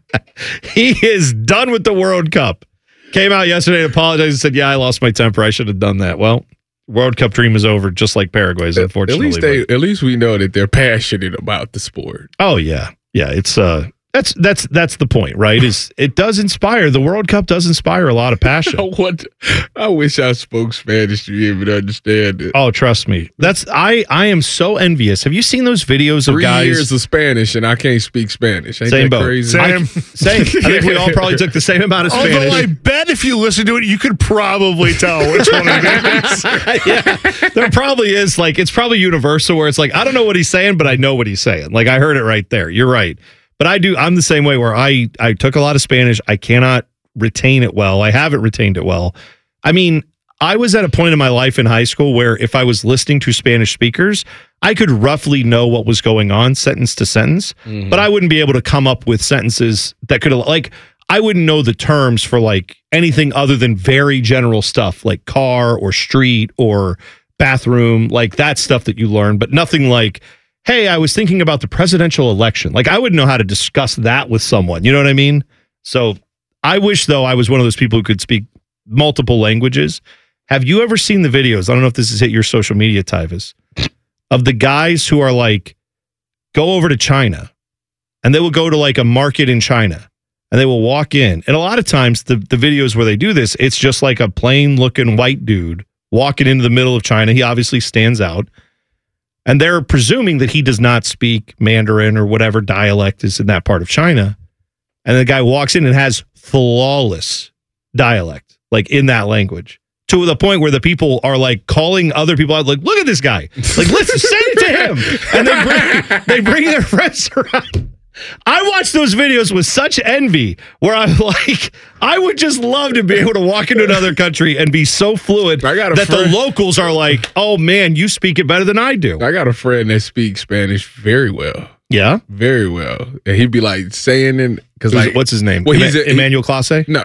Speaker 1: He is done with the World Cup. Came out yesterday and apologized and said, "Yeah, I lost my temper. I should have done that." Well, World Cup dream is over, just like Paraguay's, unfortunately.
Speaker 2: At least we know that they're passionate about the sport.
Speaker 1: Oh yeah. Yeah, it's that's the point, right? Is it does inspire. The World Cup does inspire a lot of passion.
Speaker 2: I wish I spoke Spanish to be able to understand it.
Speaker 1: Oh, trust me. I am so envious. Have you seen those videos of
Speaker 2: 3
Speaker 1: guys?
Speaker 2: 3 years of Spanish and I can't speak Spanish. Ain't
Speaker 1: same
Speaker 2: that
Speaker 1: boat.
Speaker 2: crazy?
Speaker 1: Same. I think we all probably took the same amount of Spanish.
Speaker 3: Although I bet if you listen to it, you could probably tell which one it is.
Speaker 1: Yeah, there probably is. Like, it's probably universal where it's like, I don't know what he's saying, but I know what he's saying. Like, I heard it right there. You're right. But I'm the same way where I took a lot of Spanish. I cannot retain it well. I haven't retained it well. I mean, I was at a point in my life in high school where if I was listening to Spanish speakers, I could roughly know what was going on sentence to sentence, but I wouldn't be able to come up with sentences that could, like, I wouldn't know the terms for like anything other than very general stuff like car or street or bathroom, like that stuff that you learn, but nothing like, "Hey, I was thinking about the presidential election." Like, I wouldn't know how to discuss that with someone. You know what I mean? So I wish, though, I was one of those people who could speak multiple languages. Have you ever seen the videos? I don't know if this has hit your social media, Tyvis, of the guys who are like, go over to China and they will go to like a market in China and they will walk in. And a lot of times the videos where they do this, it's just like a plain looking white dude walking into the middle of China. He obviously stands out. And they're presuming that he does not speak Mandarin or whatever dialect is in that part of China. And the guy walks in and has flawless dialect, like in that language, to the point where the people are like calling other people out, like, "Look at this guy. Like, let's say it to him." And they bring their friends around. I watch those videos with such envy where I'm like, I would just love to be able to walk into another country and be so fluid that the locals are like, "Oh man, you speak it better than I do."
Speaker 2: I got a friend that speaks Spanish very well.
Speaker 1: Yeah?
Speaker 2: Very well. And he'd be like saying it, because like,
Speaker 1: what's his name?
Speaker 2: Well, he's
Speaker 1: Emmanuel Clase?
Speaker 2: No.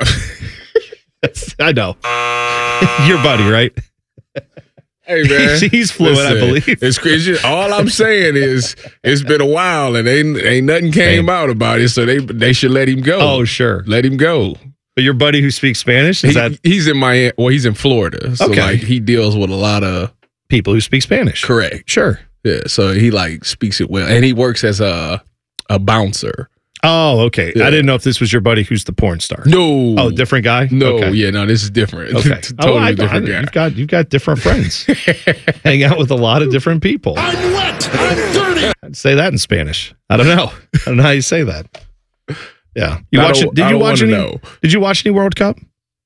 Speaker 1: I know. Your buddy, right?
Speaker 2: Hey man,
Speaker 1: he's fluent, I believe.
Speaker 2: It's crazy. All I'm saying is, it's been a while and ain't nothing came out about it, so they should let him go.
Speaker 1: Oh, sure,
Speaker 2: let him go.
Speaker 1: But your buddy who speaks Spanish,
Speaker 2: he's in Miami. Well, he's in Florida, so like he deals with a lot of
Speaker 1: people who speak Spanish.
Speaker 2: Correct.
Speaker 1: Sure.
Speaker 2: Yeah. So he like speaks it well, and he works as a bouncer.
Speaker 1: Oh, okay. Yeah. I didn't know if this was your buddy who's the porn star.
Speaker 2: No.
Speaker 1: Oh, different guy?
Speaker 2: No.
Speaker 1: Okay.
Speaker 2: Yeah. No. This is different.
Speaker 1: Okay.
Speaker 2: Totally different guy.
Speaker 1: You've got different friends. Hang out with a lot of different people.
Speaker 19: I'm wet. I'm dirty.
Speaker 1: I'd say that in Spanish. I don't know. I don't know how you say that. Yeah. Did you watch any World Cup?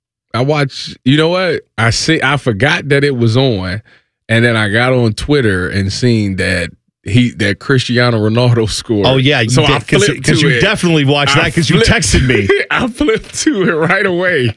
Speaker 2: I watched, you know what? I forgot that it was on, and then I got on Twitter and seen that Cristiano Ronaldo scored.
Speaker 1: Oh yeah,
Speaker 2: so I flipped
Speaker 1: because you definitely watched that because you texted me.
Speaker 2: I flipped to it right away,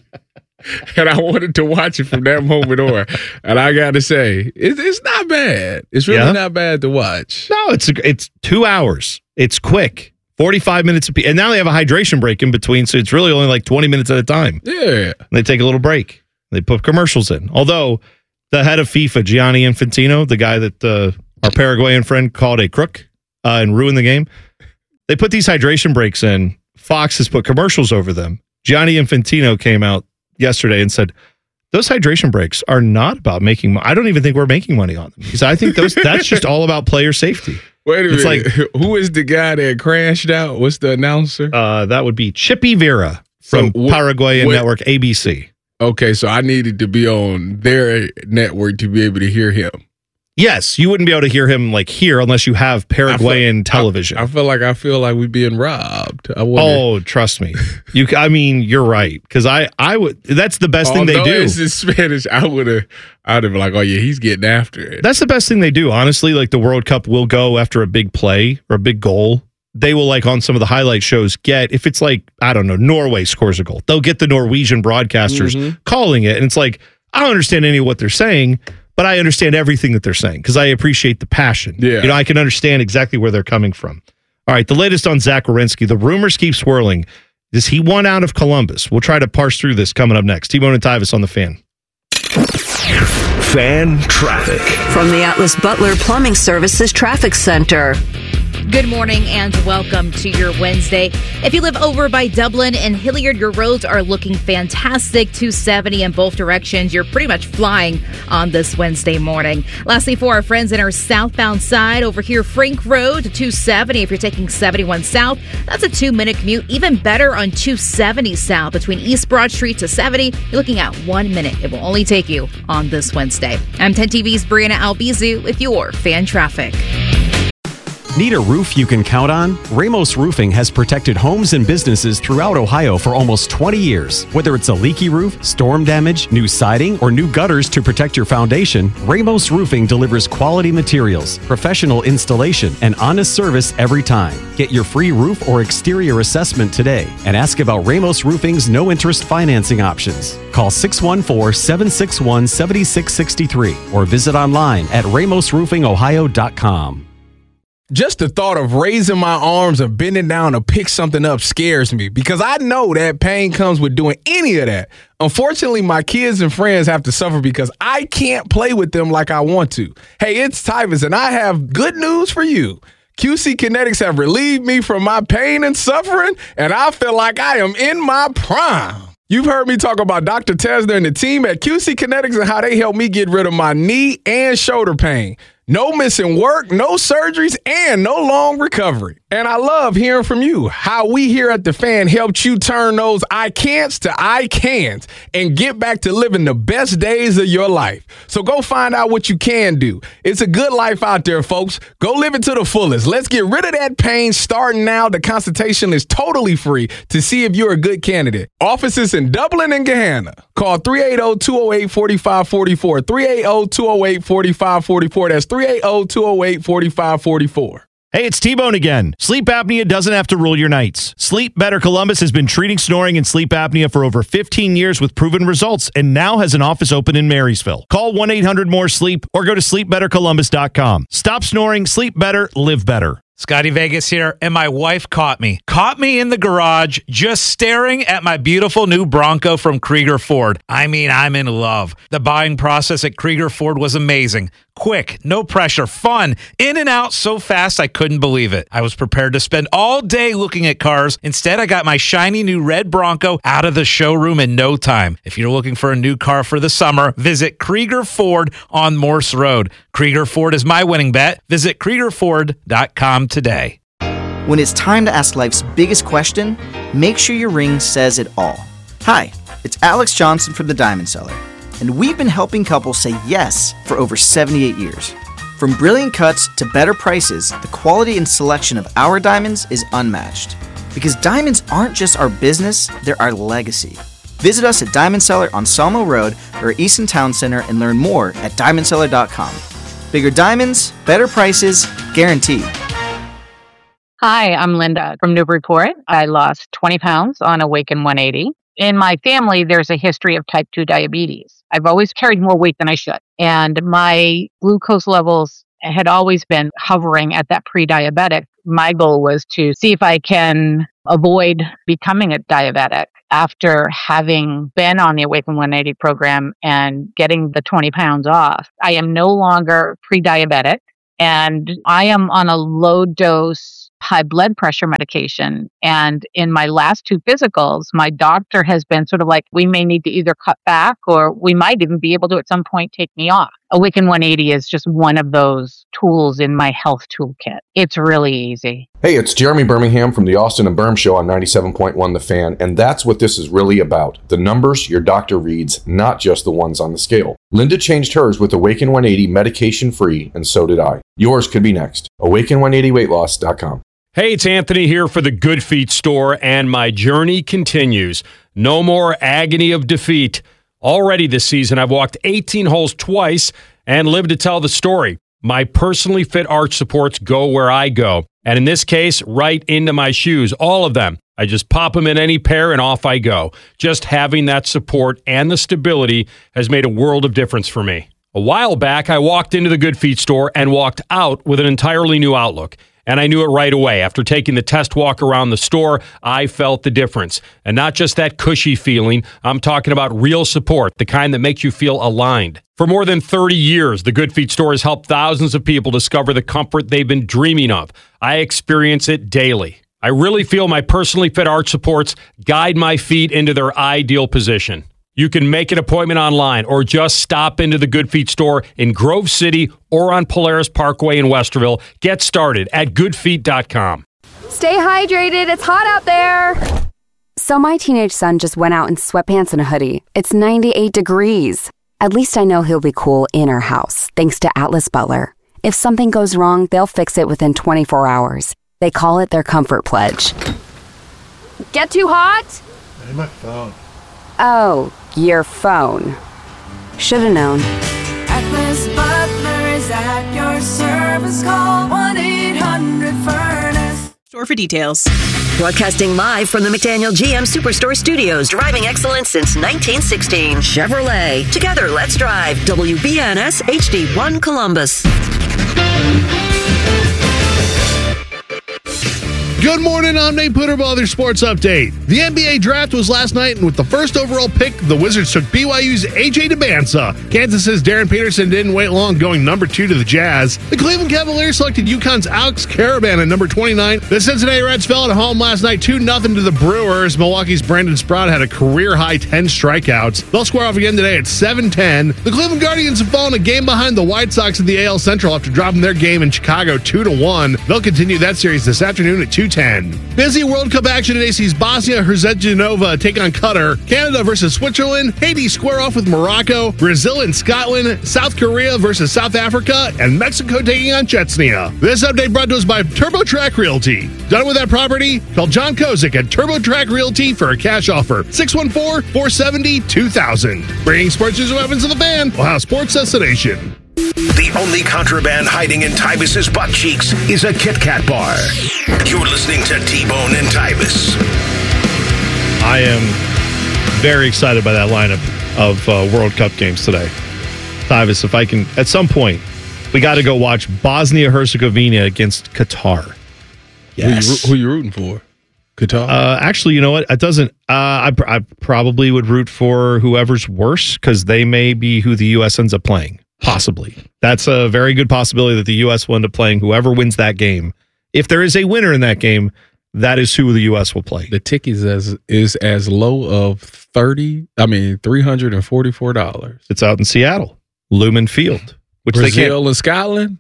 Speaker 2: and I wanted to watch it from that moment on. And I got to say, it's not bad. It's really not bad to watch.
Speaker 1: No, it's 2 hours. It's quick. 45 minutes a piece. And now they have a hydration break in between, so it's really only like 20 minutes at a time.
Speaker 2: Yeah.
Speaker 1: And they take a little break. They put commercials in. Although the head of FIFA, Gianni Infantino, the guy that our Paraguayan friend called a crook and ruined the game, they put these hydration breaks in. Fox has put commercials over them. Gianni Infantino came out yesterday and said, those hydration breaks are not about making money. I don't even think we're making money on them. Because I think that's just all about player safety.
Speaker 2: Wait a minute. Like, who is the guy that crashed out? What's the announcer?
Speaker 1: That would be Chippy Vera from Paraguayan network ABC.
Speaker 2: Okay, so I needed to be on their network to be able to hear him.
Speaker 1: Yes, you wouldn't be able to hear him like here unless you have Paraguayan television.
Speaker 2: I feel like we're being robbed.
Speaker 1: Trust me. You're right because I would. That's the best thing they do.
Speaker 2: It's in Spanish. I'd have been like, oh yeah, he's getting after it.
Speaker 1: That's the best thing they do. Honestly, like the World Cup will go after a big play or a big goal. They will like on some of the highlight shows if it's like I don't know Norway scores a goal, they'll get the Norwegian broadcasters calling it, and it's like I don't understand any of what they're saying. But I understand everything that they're saying because I appreciate the passion.
Speaker 2: Yeah.
Speaker 1: I can understand exactly where they're coming from. All right, the latest on Zach Werenski. The rumors keep swirling. Is he one out of Columbus? We'll try to parse through this coming up next. T-Bone and Tyvis on the Fan.
Speaker 8: Fan traffic.
Speaker 9: From the Atlas Butler Plumbing Services Traffic Center.
Speaker 4: Good morning and welcome to your Wednesday. If you live over by Dublin and Hilliard, your roads are looking fantastic. 270 in both directions. You're pretty much flying on this Wednesday morning. Lastly, for our friends in our southbound side, over here, Frank Road to 270. If you're taking 71 south, that's a 2-minute commute. Even better on 270 south between East Broad Street to 70. You're looking at 1 minute. It will only take you on this Wednesday. I'm 10 TV's Brianna Albizu with your Fan Traffic.
Speaker 5: Need a roof you can count on? Ramos Roofing has protected homes and businesses throughout Ohio for almost 20 years. Whether it's a leaky roof, storm damage, new siding, or new gutters to protect your foundation, Ramos Roofing delivers quality materials, professional installation, and honest service every time. Get your free roof or exterior assessment today and ask about Ramos Roofing's no-interest financing options. Call 614-761-7663 or visit online at ramosroofingohio.com.
Speaker 2: Just the thought of raising my arms or bending down to pick something up scares me because I know that pain comes with doing any of that. Unfortunately, my kids and friends have to suffer because I can't play with them like I want to. Hey, it's Tyvis, and I have good news for you. QC Kinetics have relieved me from my pain and suffering, and I feel like I am in my prime. You've heard me talk about Dr. Tesner and the team at QC Kinetics and how they helped me get rid of my knee and shoulder pain. No missing work, no surgeries, and no long recovery. And I love hearing from you how we here at The Fan helped you turn those I can'ts to I can'ts and get back to living the best days of your life. So go find out what you can do. It's a good life out there, folks. Go live it to the fullest. Let's get rid of that pain starting now. The consultation is totally free to see if you're a good candidate. Offices in Dublin and Gahanna. Call 380-208-4544. 380-208-4544. That's 380-208-4544.
Speaker 1: Hey, it's T-Bone again. Sleep apnea doesn't have to rule your nights. Sleep Better Columbus has been treating snoring and sleep apnea for over 15 years with proven results and now has an office open in Marysville. Call 1-800-MORE-SLEEP or go to sleepbettercolumbus.com. Stop snoring, sleep better, live better.
Speaker 6: Scotty Vegas here, and my wife caught me in the garage just staring at my beautiful new Bronco from Krieger Ford. I mean, I'm in love. The buying process at Krieger Ford was amazing. Quick, no pressure, fun, in and out so fast I couldn't believe it. I was prepared to spend all day looking at cars. Instead, I got my shiny new red Bronco out of the showroom in no time. If you're looking for a new car for the summer, visit Krieger Ford on Morse Road. Krieger Ford is my winning bet. Visit KriegerFord.com today.
Speaker 7: When it's time to ask life's biggest question, make sure your ring says it all. Hi, it's Alex Johnson from The Diamond Seller, and we've been helping couples say yes for over 78 years. From brilliant cuts to better prices, the quality and selection of our diamonds is unmatched. Because diamonds aren't just our business, they're our legacy. Visit us at Diamond Seller on Sawmill Road or Easton Town Center and learn more at diamondseller.com. Bigger diamonds, better prices, guaranteed.
Speaker 10: Hi, I'm Linda from Newburyport. I lost 20 pounds on Awaken 180. In my family, there's a history of type 2 diabetes. I've always carried more weight than I should. And my glucose levels had always been hovering at that pre-diabetic. My goal was to see if I can avoid becoming a diabetic. After having been on the Awaken 180 program and getting the 20 pounds off, I am no longer pre-diabetic, and I am on a low dose high blood pressure medication. And in my last 2 physicals, my doctor has been sort of like, we may need to either cut back or we might even be able to at some point take me off. Awaken 180 is just one of those tools in my health toolkit. It's really easy.
Speaker 24: Hey, it's Jeremy Birmingham from the Austin and Berm Show on 97.1 The Fan, and that's what this is really about. The numbers your doctor reads, not just the ones on the scale. Linda changed hers with Awaken 180 medication-free, and so did I. Yours could be next. Awaken180weightloss.com.
Speaker 25: Hey, it's Anthony here for the Good Feet store, and my journey continues. No more agony of defeat. Already this season, I've walked 18 holes twice and lived to tell the story. My personally fit arch supports go where I go, and in this case, right into my shoes, all of them. I just pop them in any pair and off I go. Just having that support and the stability has made a world of difference for me. A while back, I walked into the Good Feet store and walked out with an entirely new outlook. And I knew it right away. After taking the test walk around the store, I felt the difference. And not just that cushy feeling, I'm talking about real support, the kind that makes you feel aligned. For more than 30 years, the Good Feet store has helped thousands of people discover the comfort they've been dreaming of. I experience it daily. I really feel my personally fit arch supports guide my feet into their ideal position. You can make an appointment online or just stop into the Good Feet store in Grove City or on Polaris Parkway in Westerville. Get started at goodfeet.com.
Speaker 26: Stay hydrated. It's hot out there.
Speaker 27: So my teenage son just went out in sweatpants and a hoodie. It's 98 degrees. At least I know he'll be cool in our house, thanks to Atlas Butler. If something goes wrong, they'll fix it within 24 hours. They call it their Comfort Pledge.
Speaker 26: Get too hot?
Speaker 3: Hey, my phone.
Speaker 27: Oh, your phone. Should've known.
Speaker 21: Atlas Butler is at your service. Call 1-800-FURNACE.
Speaker 9: Store for details. Broadcasting live from the McDaniel GM Superstore Studios. Driving excellence since 1916. Chevrolet. Together, let's drive. WBNS HD1 Columbus.
Speaker 3: Good morning, I'm Nate Putterball, their sports update. The NBA draft was last night, and with the first overall pick, the Wizards took BYU's A.J. Dubbanza. Kansas's Darren Peterson didn't wait long, going number 2 to the Jazz. The Cleveland Cavaliers selected UConn's Alex Karaban at number 29. The Cincinnati Reds fell at home last night 2-0 to the Brewers. Milwaukee's Brandon Sprout had a career-high 10 strikeouts. They'll square off again today at 7-10. The Cleveland Guardians have fallen a game behind the White Sox in the AL Central after dropping their game in Chicago 2-1. They'll continue that series this afternoon at 2:10. Busy World Cup action today sees Bosnia-Herzegovina take on Qatar, Canada versus Switzerland, Haiti square off with Morocco, Brazil and Scotland, South Korea versus South Africa, and Mexico taking on Chechnya. This update brought to us by TurboTrack Realty. Done with that property? Call John Kozik at TurboTrack Realty for a cash offer. 614-470-2000. Bringing sports news and weapons to the Fan. Ohio Sports Destination.
Speaker 8: The only contraband hiding in Tybus's butt cheeks is a Kit Kat bar. You're listening to T-Bone and Tybus.
Speaker 1: I am very excited by that lineup of World Cup games today. Tybus, if I can, at some point, we got to go watch Bosnia-Herzegovina against Qatar. Yes.
Speaker 2: Who you rooting for? Qatar?
Speaker 1: Actually, you know what? It doesn't. I probably would root for whoever's worse because they may be who the U.S. ends up playing. Possibly. That's a very good possibility that the U.S. will end up playing whoever wins that game. If there is a winner in that game, that is who the U.S. will play.
Speaker 2: The ticket is as low of $344.
Speaker 1: It's out in Seattle, Lumen Field, which
Speaker 2: Brazil and Scotland,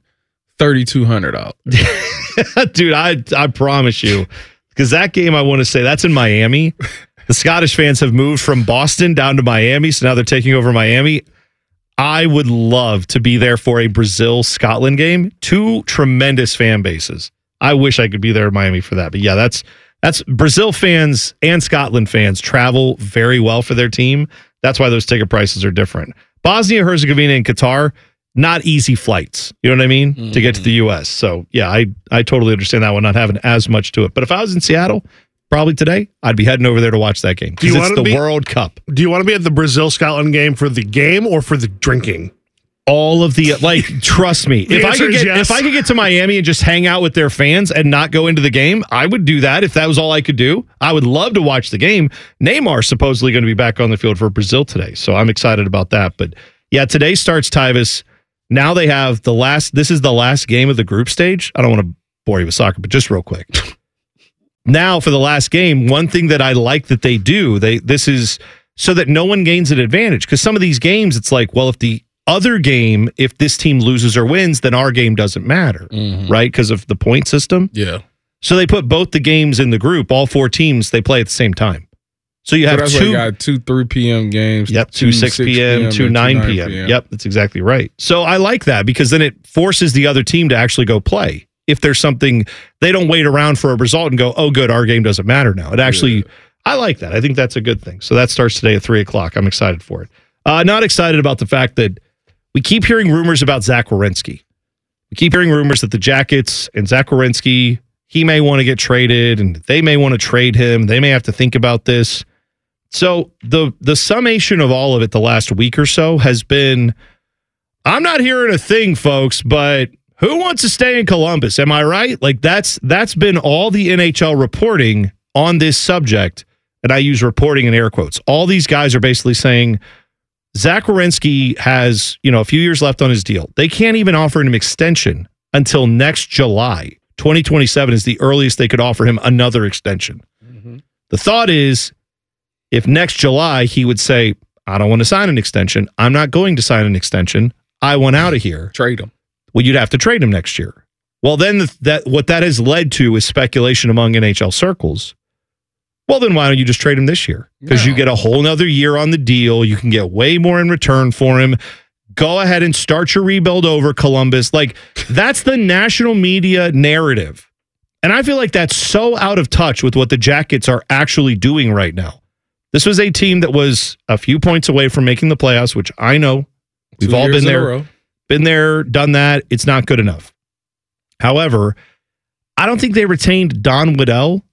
Speaker 2: $3,200.
Speaker 1: Dude, I promise you, because that game, I want to say that's in Miami. The Scottish fans have moved from Boston down to Miami, so now they're taking over Miami. I would love to be there for a Brazil-Scotland game. Two tremendous fan bases. I wish I could be there in Miami for that. But yeah, that's Brazil fans and Scotland fans travel very well for their team. That's why those ticket prices are different. Bosnia-Herzegovina and Qatar, not easy flights. You know what I mean? To get to the U.S. So yeah, I totally understand that one not having as much to it. But if I was in Seattle, probably today, I'd be heading over there to watch that game because it's the World Cup.
Speaker 3: Do you want to be at the Brazil-Scotland game for the game or for the drinking?
Speaker 1: All of the trust me. If I could get to Miami and just hang out with their fans and not go into the game, I would do that if that was all I could do. I would love to watch the game. Neymar's supposedly going to be back on the field for Brazil today, so I'm excited about that. But yeah, today starts Tyvis. Now they have this is the last game of the group stage. I don't want to bore you with soccer, but just real quick. Now for the last game, one thing that I like that they do, this is so that no one gains an advantage. Because some of these games, it's like, well, if the other game, if this team loses or wins, then our game doesn't matter, right? Because of the point system.
Speaker 2: Yeah.
Speaker 1: So they put both the games in the group, all four teams, they play at the same time. So you have
Speaker 2: that's why you got 2 3 p.m. games.
Speaker 1: Yep, 2 6 p.m., 2 9 p.m. Yep, that's exactly right. So I like that because then it forces the other team to actually go play. If there's something, they don't wait around for a result and go, oh, good, our game doesn't matter now. It actually, I like that. I think that's a good thing. So that starts today at 3 o'clock. I'm excited for it. Not excited about the fact that we keep hearing rumors about Zach Werenski. We keep hearing rumors that the Jackets and Zach Werenski, he may want to get traded and they may want to trade him. They may have to think about this. So the summation of all of it the last week or so has been, I'm not hearing a thing, folks, but who wants to stay in Columbus? Am I right? Like that's been all the NHL reporting on this subject. And I use reporting in air quotes. All these guys are basically saying Zach Werenski has, a few years left on his deal. They can't even offer him an extension until next July. 2027 is the earliest they could offer him another extension. The thought is, if next July he would say, I don't want to sign an extension. I'm not going to sign an extension. I want out of here.
Speaker 2: Trade him.
Speaker 1: Well, you'd have to trade him next year. Well, then what that has led to is speculation among NHL circles. Well, then why don't you just trade him this year? Because you get a whole nother year on the deal. You can get way more in return for him. Go ahead and start your rebuild over, Columbus. Like, that's the national media narrative. And I feel like that's so out of touch with what the Jackets are actually doing right now. This was a team that was a few points away from making the playoffs, which I know. We've all been there. Been there, done that. It's not good enough. However, I don't think they retained Don Waddell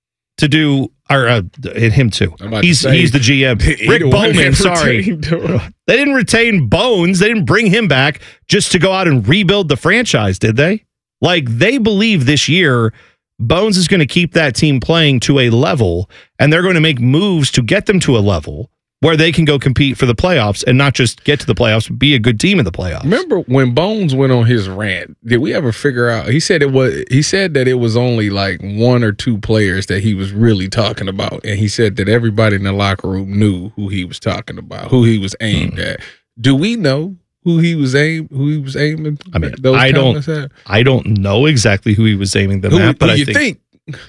Speaker 1: to do, or him too. He's the GM. Rick Bowman, sorry. They didn't retain Bones. They didn't bring him back just to go out and rebuild the franchise, did they? Like, they believe this year Bones is going to keep that team playing to a level, and they're going to make moves to get them to a level where they can go compete for the playoffs and not just get to the playoffs, but be a good team in the playoffs.
Speaker 2: Remember when Bones went on his rant, did we ever figure out, he said that it was only like 1 or 2 players that he was really talking about. And he said that everybody in the locker room knew who he was talking about, who he was aimed at. Do we know who he was aiming?
Speaker 1: I mean, I don't know exactly who he was aiming them at, but I think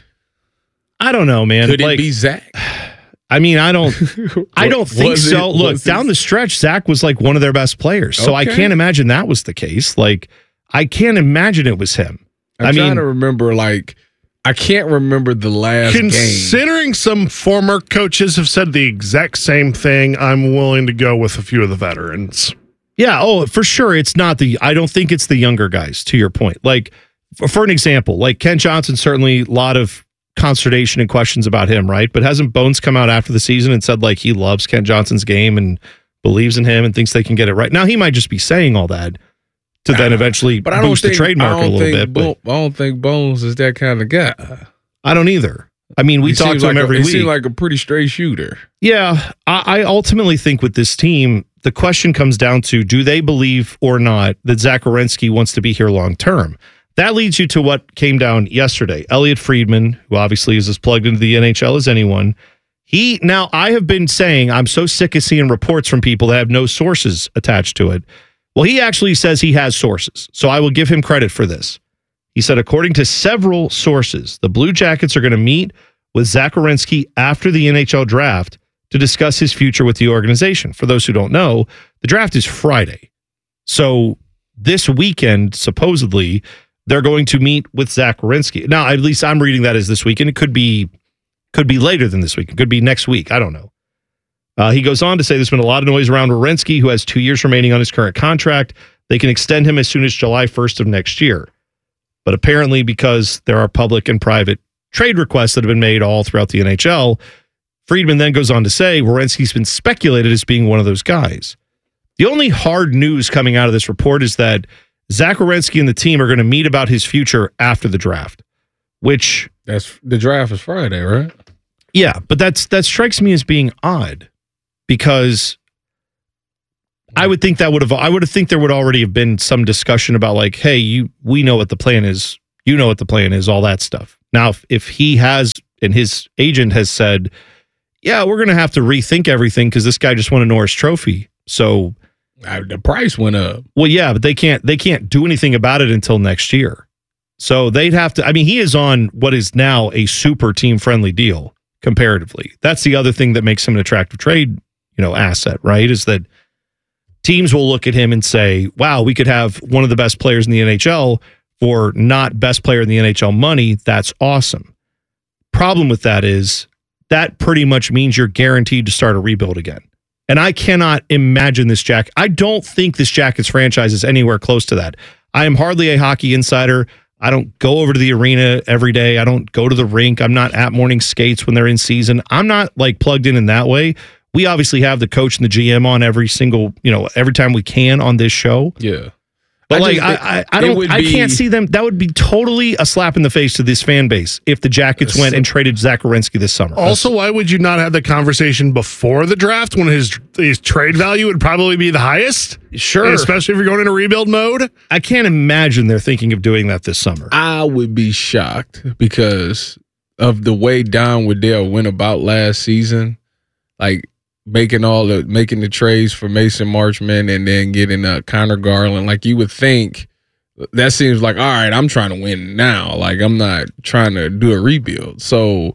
Speaker 1: I don't know, man.
Speaker 2: Could it be Zach?
Speaker 1: I mean, I don't think so. Look, down the stretch, Zach was like one of their best players. So I can't imagine that was the case. Like, I can't imagine it was him.
Speaker 2: I'm trying to remember, I can't remember the last game.
Speaker 3: Considering some former coaches have said the exact same thing, I'm willing to go with a few of the veterans.
Speaker 1: Yeah, for sure. I don't think it's the younger guys, to your point. Like, for an example, like Ken Johnson, certainly a lot of consternation and questions about him, right? But hasn't Bones come out after the season and said like he loves Ken Johnson's game and believes in him and thinks they can get it right? Now he might just be saying all that to then eventually boost the trade market a little bit.
Speaker 2: I don't think Bones is that kind of guy.
Speaker 1: I don't either. I mean, we talk to him every week.
Speaker 2: He seems like a pretty straight shooter.
Speaker 1: Yeah, I ultimately think with this team, the question comes down to, do they believe or not that Zach Werenski wants to be here long term? That leads you to what came down yesterday. Elliot Friedman, who obviously is as plugged into the NHL as anyone, now I have been saying I'm so sick of seeing reports from people that have no sources attached to it. Well, he actually says he has sources, so I will give him credit for this. He said, according to several sources, the Blue Jackets are going to meet with Zach Werenski after the NHL draft to discuss his future with the organization. For those who don't know, the draft is Friday. So this weekend, supposedly, they're going to meet with Zach Werenski. Now, at least I'm reading that as this weekend. It could be later than this week. It could be next week. I don't know. He goes on to say there's been a lot of noise around Werenski, who has 2 years remaining on his current contract. They can extend him as soon as July 1st of next year. But apparently, because there are public and private trade requests that have been made all throughout the NHL, Friedman then goes on to say Werenski's been speculated as being one of those guys. The only hard news coming out of this report is that Zach Werenski and the team are going to meet about his future after the draft, which...
Speaker 2: the draft is Friday, right?
Speaker 1: Yeah, but that strikes me as being odd, because I would think there would already have been some discussion about, like, hey, we know what the plan is, you know what the plan is, all that stuff. Now, if he has, and his agent has said, yeah, we're going to have to rethink everything because this guy just won a Norris Trophy, so
Speaker 2: the price went up.
Speaker 1: Well, yeah, but they can't do anything about it until next year. So they'd have to. I mean, he is on what is now a super team-friendly deal comparatively. That's the other thing that makes him an attractive trade, asset, right? Is that teams will look at him and say, wow, we could have one of the best players in the NHL for not best player in the NHL money. That's awesome. Problem with that is that pretty much means you're guaranteed to start a rebuild again. And I cannot imagine this Jack. I don't think this Jackets franchise is anywhere close to that. I am hardly a hockey insider. I don't go over to the arena every day. I don't go to the rink. I'm not at morning skates when they're in season. I'm not like plugged in that way. We obviously have the coach and the GM on every time we can on this show.
Speaker 2: Yeah.
Speaker 1: But I can't see them. That would be totally a slap in the face to this fan base if the Jackets went and traded Zach Werenski this summer.
Speaker 3: Also, why would you not have the conversation before the draft when his trade value would probably be the highest?
Speaker 1: Sure.
Speaker 3: Especially if you're going into rebuild mode.
Speaker 1: I can't imagine they're thinking of doing that this summer.
Speaker 2: I would be shocked because of the way Don Waddell went about last season, like making the trades for Mason Marchment and then getting Connor Garland. Like, you would think that seems like, all right, I'm trying to win now. Like, I'm not trying to do a rebuild. So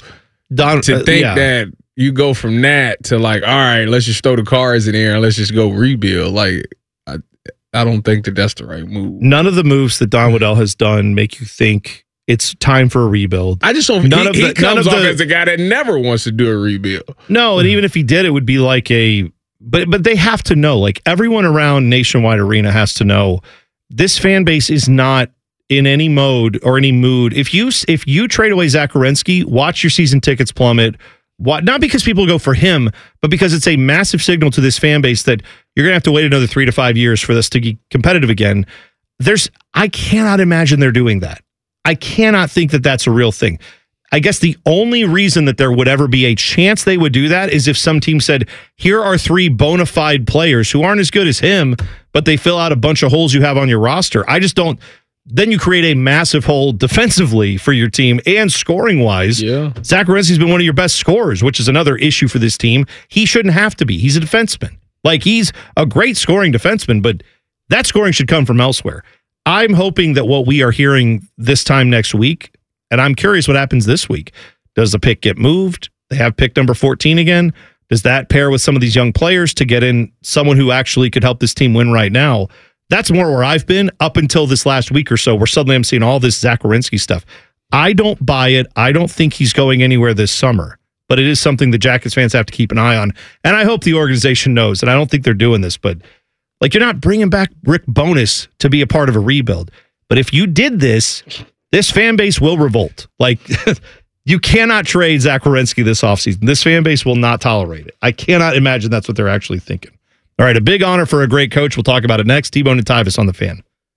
Speaker 2: that you go from that to like, all right, let's just throw the cards in there and let's just go rebuild. Like, I don't think that's the right move.
Speaker 1: None of the moves that Don Waddell has done make you think it's time for a rebuild.
Speaker 2: I just don't. He comes off as a guy that never wants to do a rebuild.
Speaker 1: No, and even if he did, it would be like But they have to know. Like, everyone around Nationwide Arena has to know this fan base is not in any mode or any mood. If you trade away Zach Werenski, watch your season tickets plummet. Not because people go for him, but because it's a massive signal to this fan base that you're going to have to wait another 3 to 5 years for this to be competitive again. I cannot imagine they're doing that. I cannot think that that's a real thing. I guess the only reason that there would ever be a chance they would do that is if some team said, here are 3 bona fide players who aren't as good as him, but they fill out a bunch of holes you have on your roster. I just don't. Then you create a massive hole defensively for your team and scoring wise.
Speaker 2: Yeah.
Speaker 1: Zach Werenski's been one of your best scorers, which is another issue for this team. He shouldn't have to be. He's a defenseman. Like, he's a great scoring defenseman, but that scoring should come from elsewhere. I'm hoping that what we are hearing this time next week, and I'm curious what happens this week. Does the pick get moved? They have pick number 14 again. Does that pair with some of these young players to get in someone who actually could help this team win right now? That's more where I've been up until this last week or so, where suddenly I'm seeing all this Zach Werenski stuff. I don't buy it. I don't think he's going anywhere this summer, but it is something the Jackets fans have to keep an eye on. And I hope the organization knows, and I don't think they're doing this, but like, you're not bringing back Rick Bowness to be a part of a rebuild. But if you did this fan base will revolt. Like, you cannot trade Zach Werenski this offseason. This fan base will not tolerate it. I cannot imagine that's what they're actually thinking. All right, a big honor for a great coach. We'll talk about it next. T-Bone and Tyvis on the Fan.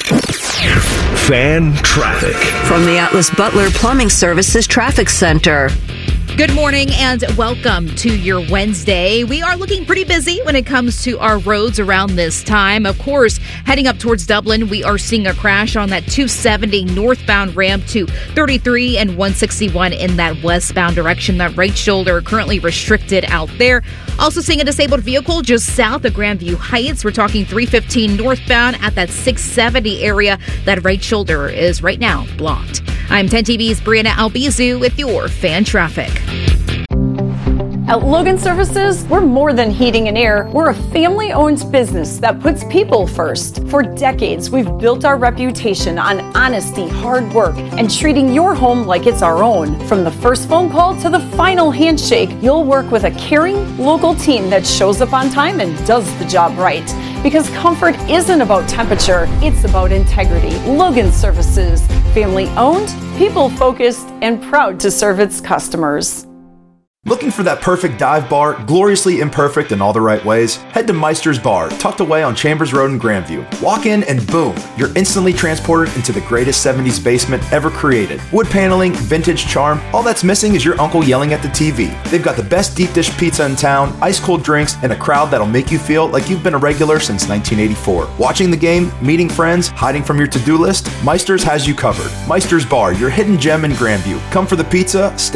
Speaker 8: Fan traffic
Speaker 9: from the Atlas Butler Plumbing Services Traffic Center.
Speaker 4: Good morning and welcome to your Wednesday. We are looking pretty busy when it comes to our roads around this time. Of course, heading up towards Dublin, we are seeing a crash on that 270 northbound ramp to 33 and 161 in that westbound direction. That right shoulder currently restricted out there. Also seeing a disabled vehicle just south of Grandview Heights. We're talking 315 northbound at that 670 area. That right shoulder is right now blocked. I'm 10 TV's Brianna Albizu with your fan traffic.
Speaker 11: At Logan Services, we're more than heating and air. We're a family-owned business that puts people first. For decades, we've built our reputation on honesty, hard work, and treating your home like it's our own. From the first phone call to the final handshake, you'll work with a caring, local team that shows up on time and does the job right. Because comfort isn't about temperature, it's about integrity. Logan Services, family-owned, people-focused, and proud to serve its customers.
Speaker 12: Looking for that perfect dive bar, gloriously imperfect in all the right ways? Head to Meister's Bar, tucked away on Chambers Road in Grandview. Walk in and boom, you're instantly transported into the greatest 70s basement ever created. Wood paneling, vintage charm, all that's missing is your uncle yelling at the TV. They've got the best deep dish pizza in town, ice cold drinks, and a crowd that'll make you feel like you've been a regular since 1984. Watching the game, meeting friends, hiding from your to-do list, Meister's has you covered. Meister's Bar, your hidden gem in Grandview. Come for the pizza, stay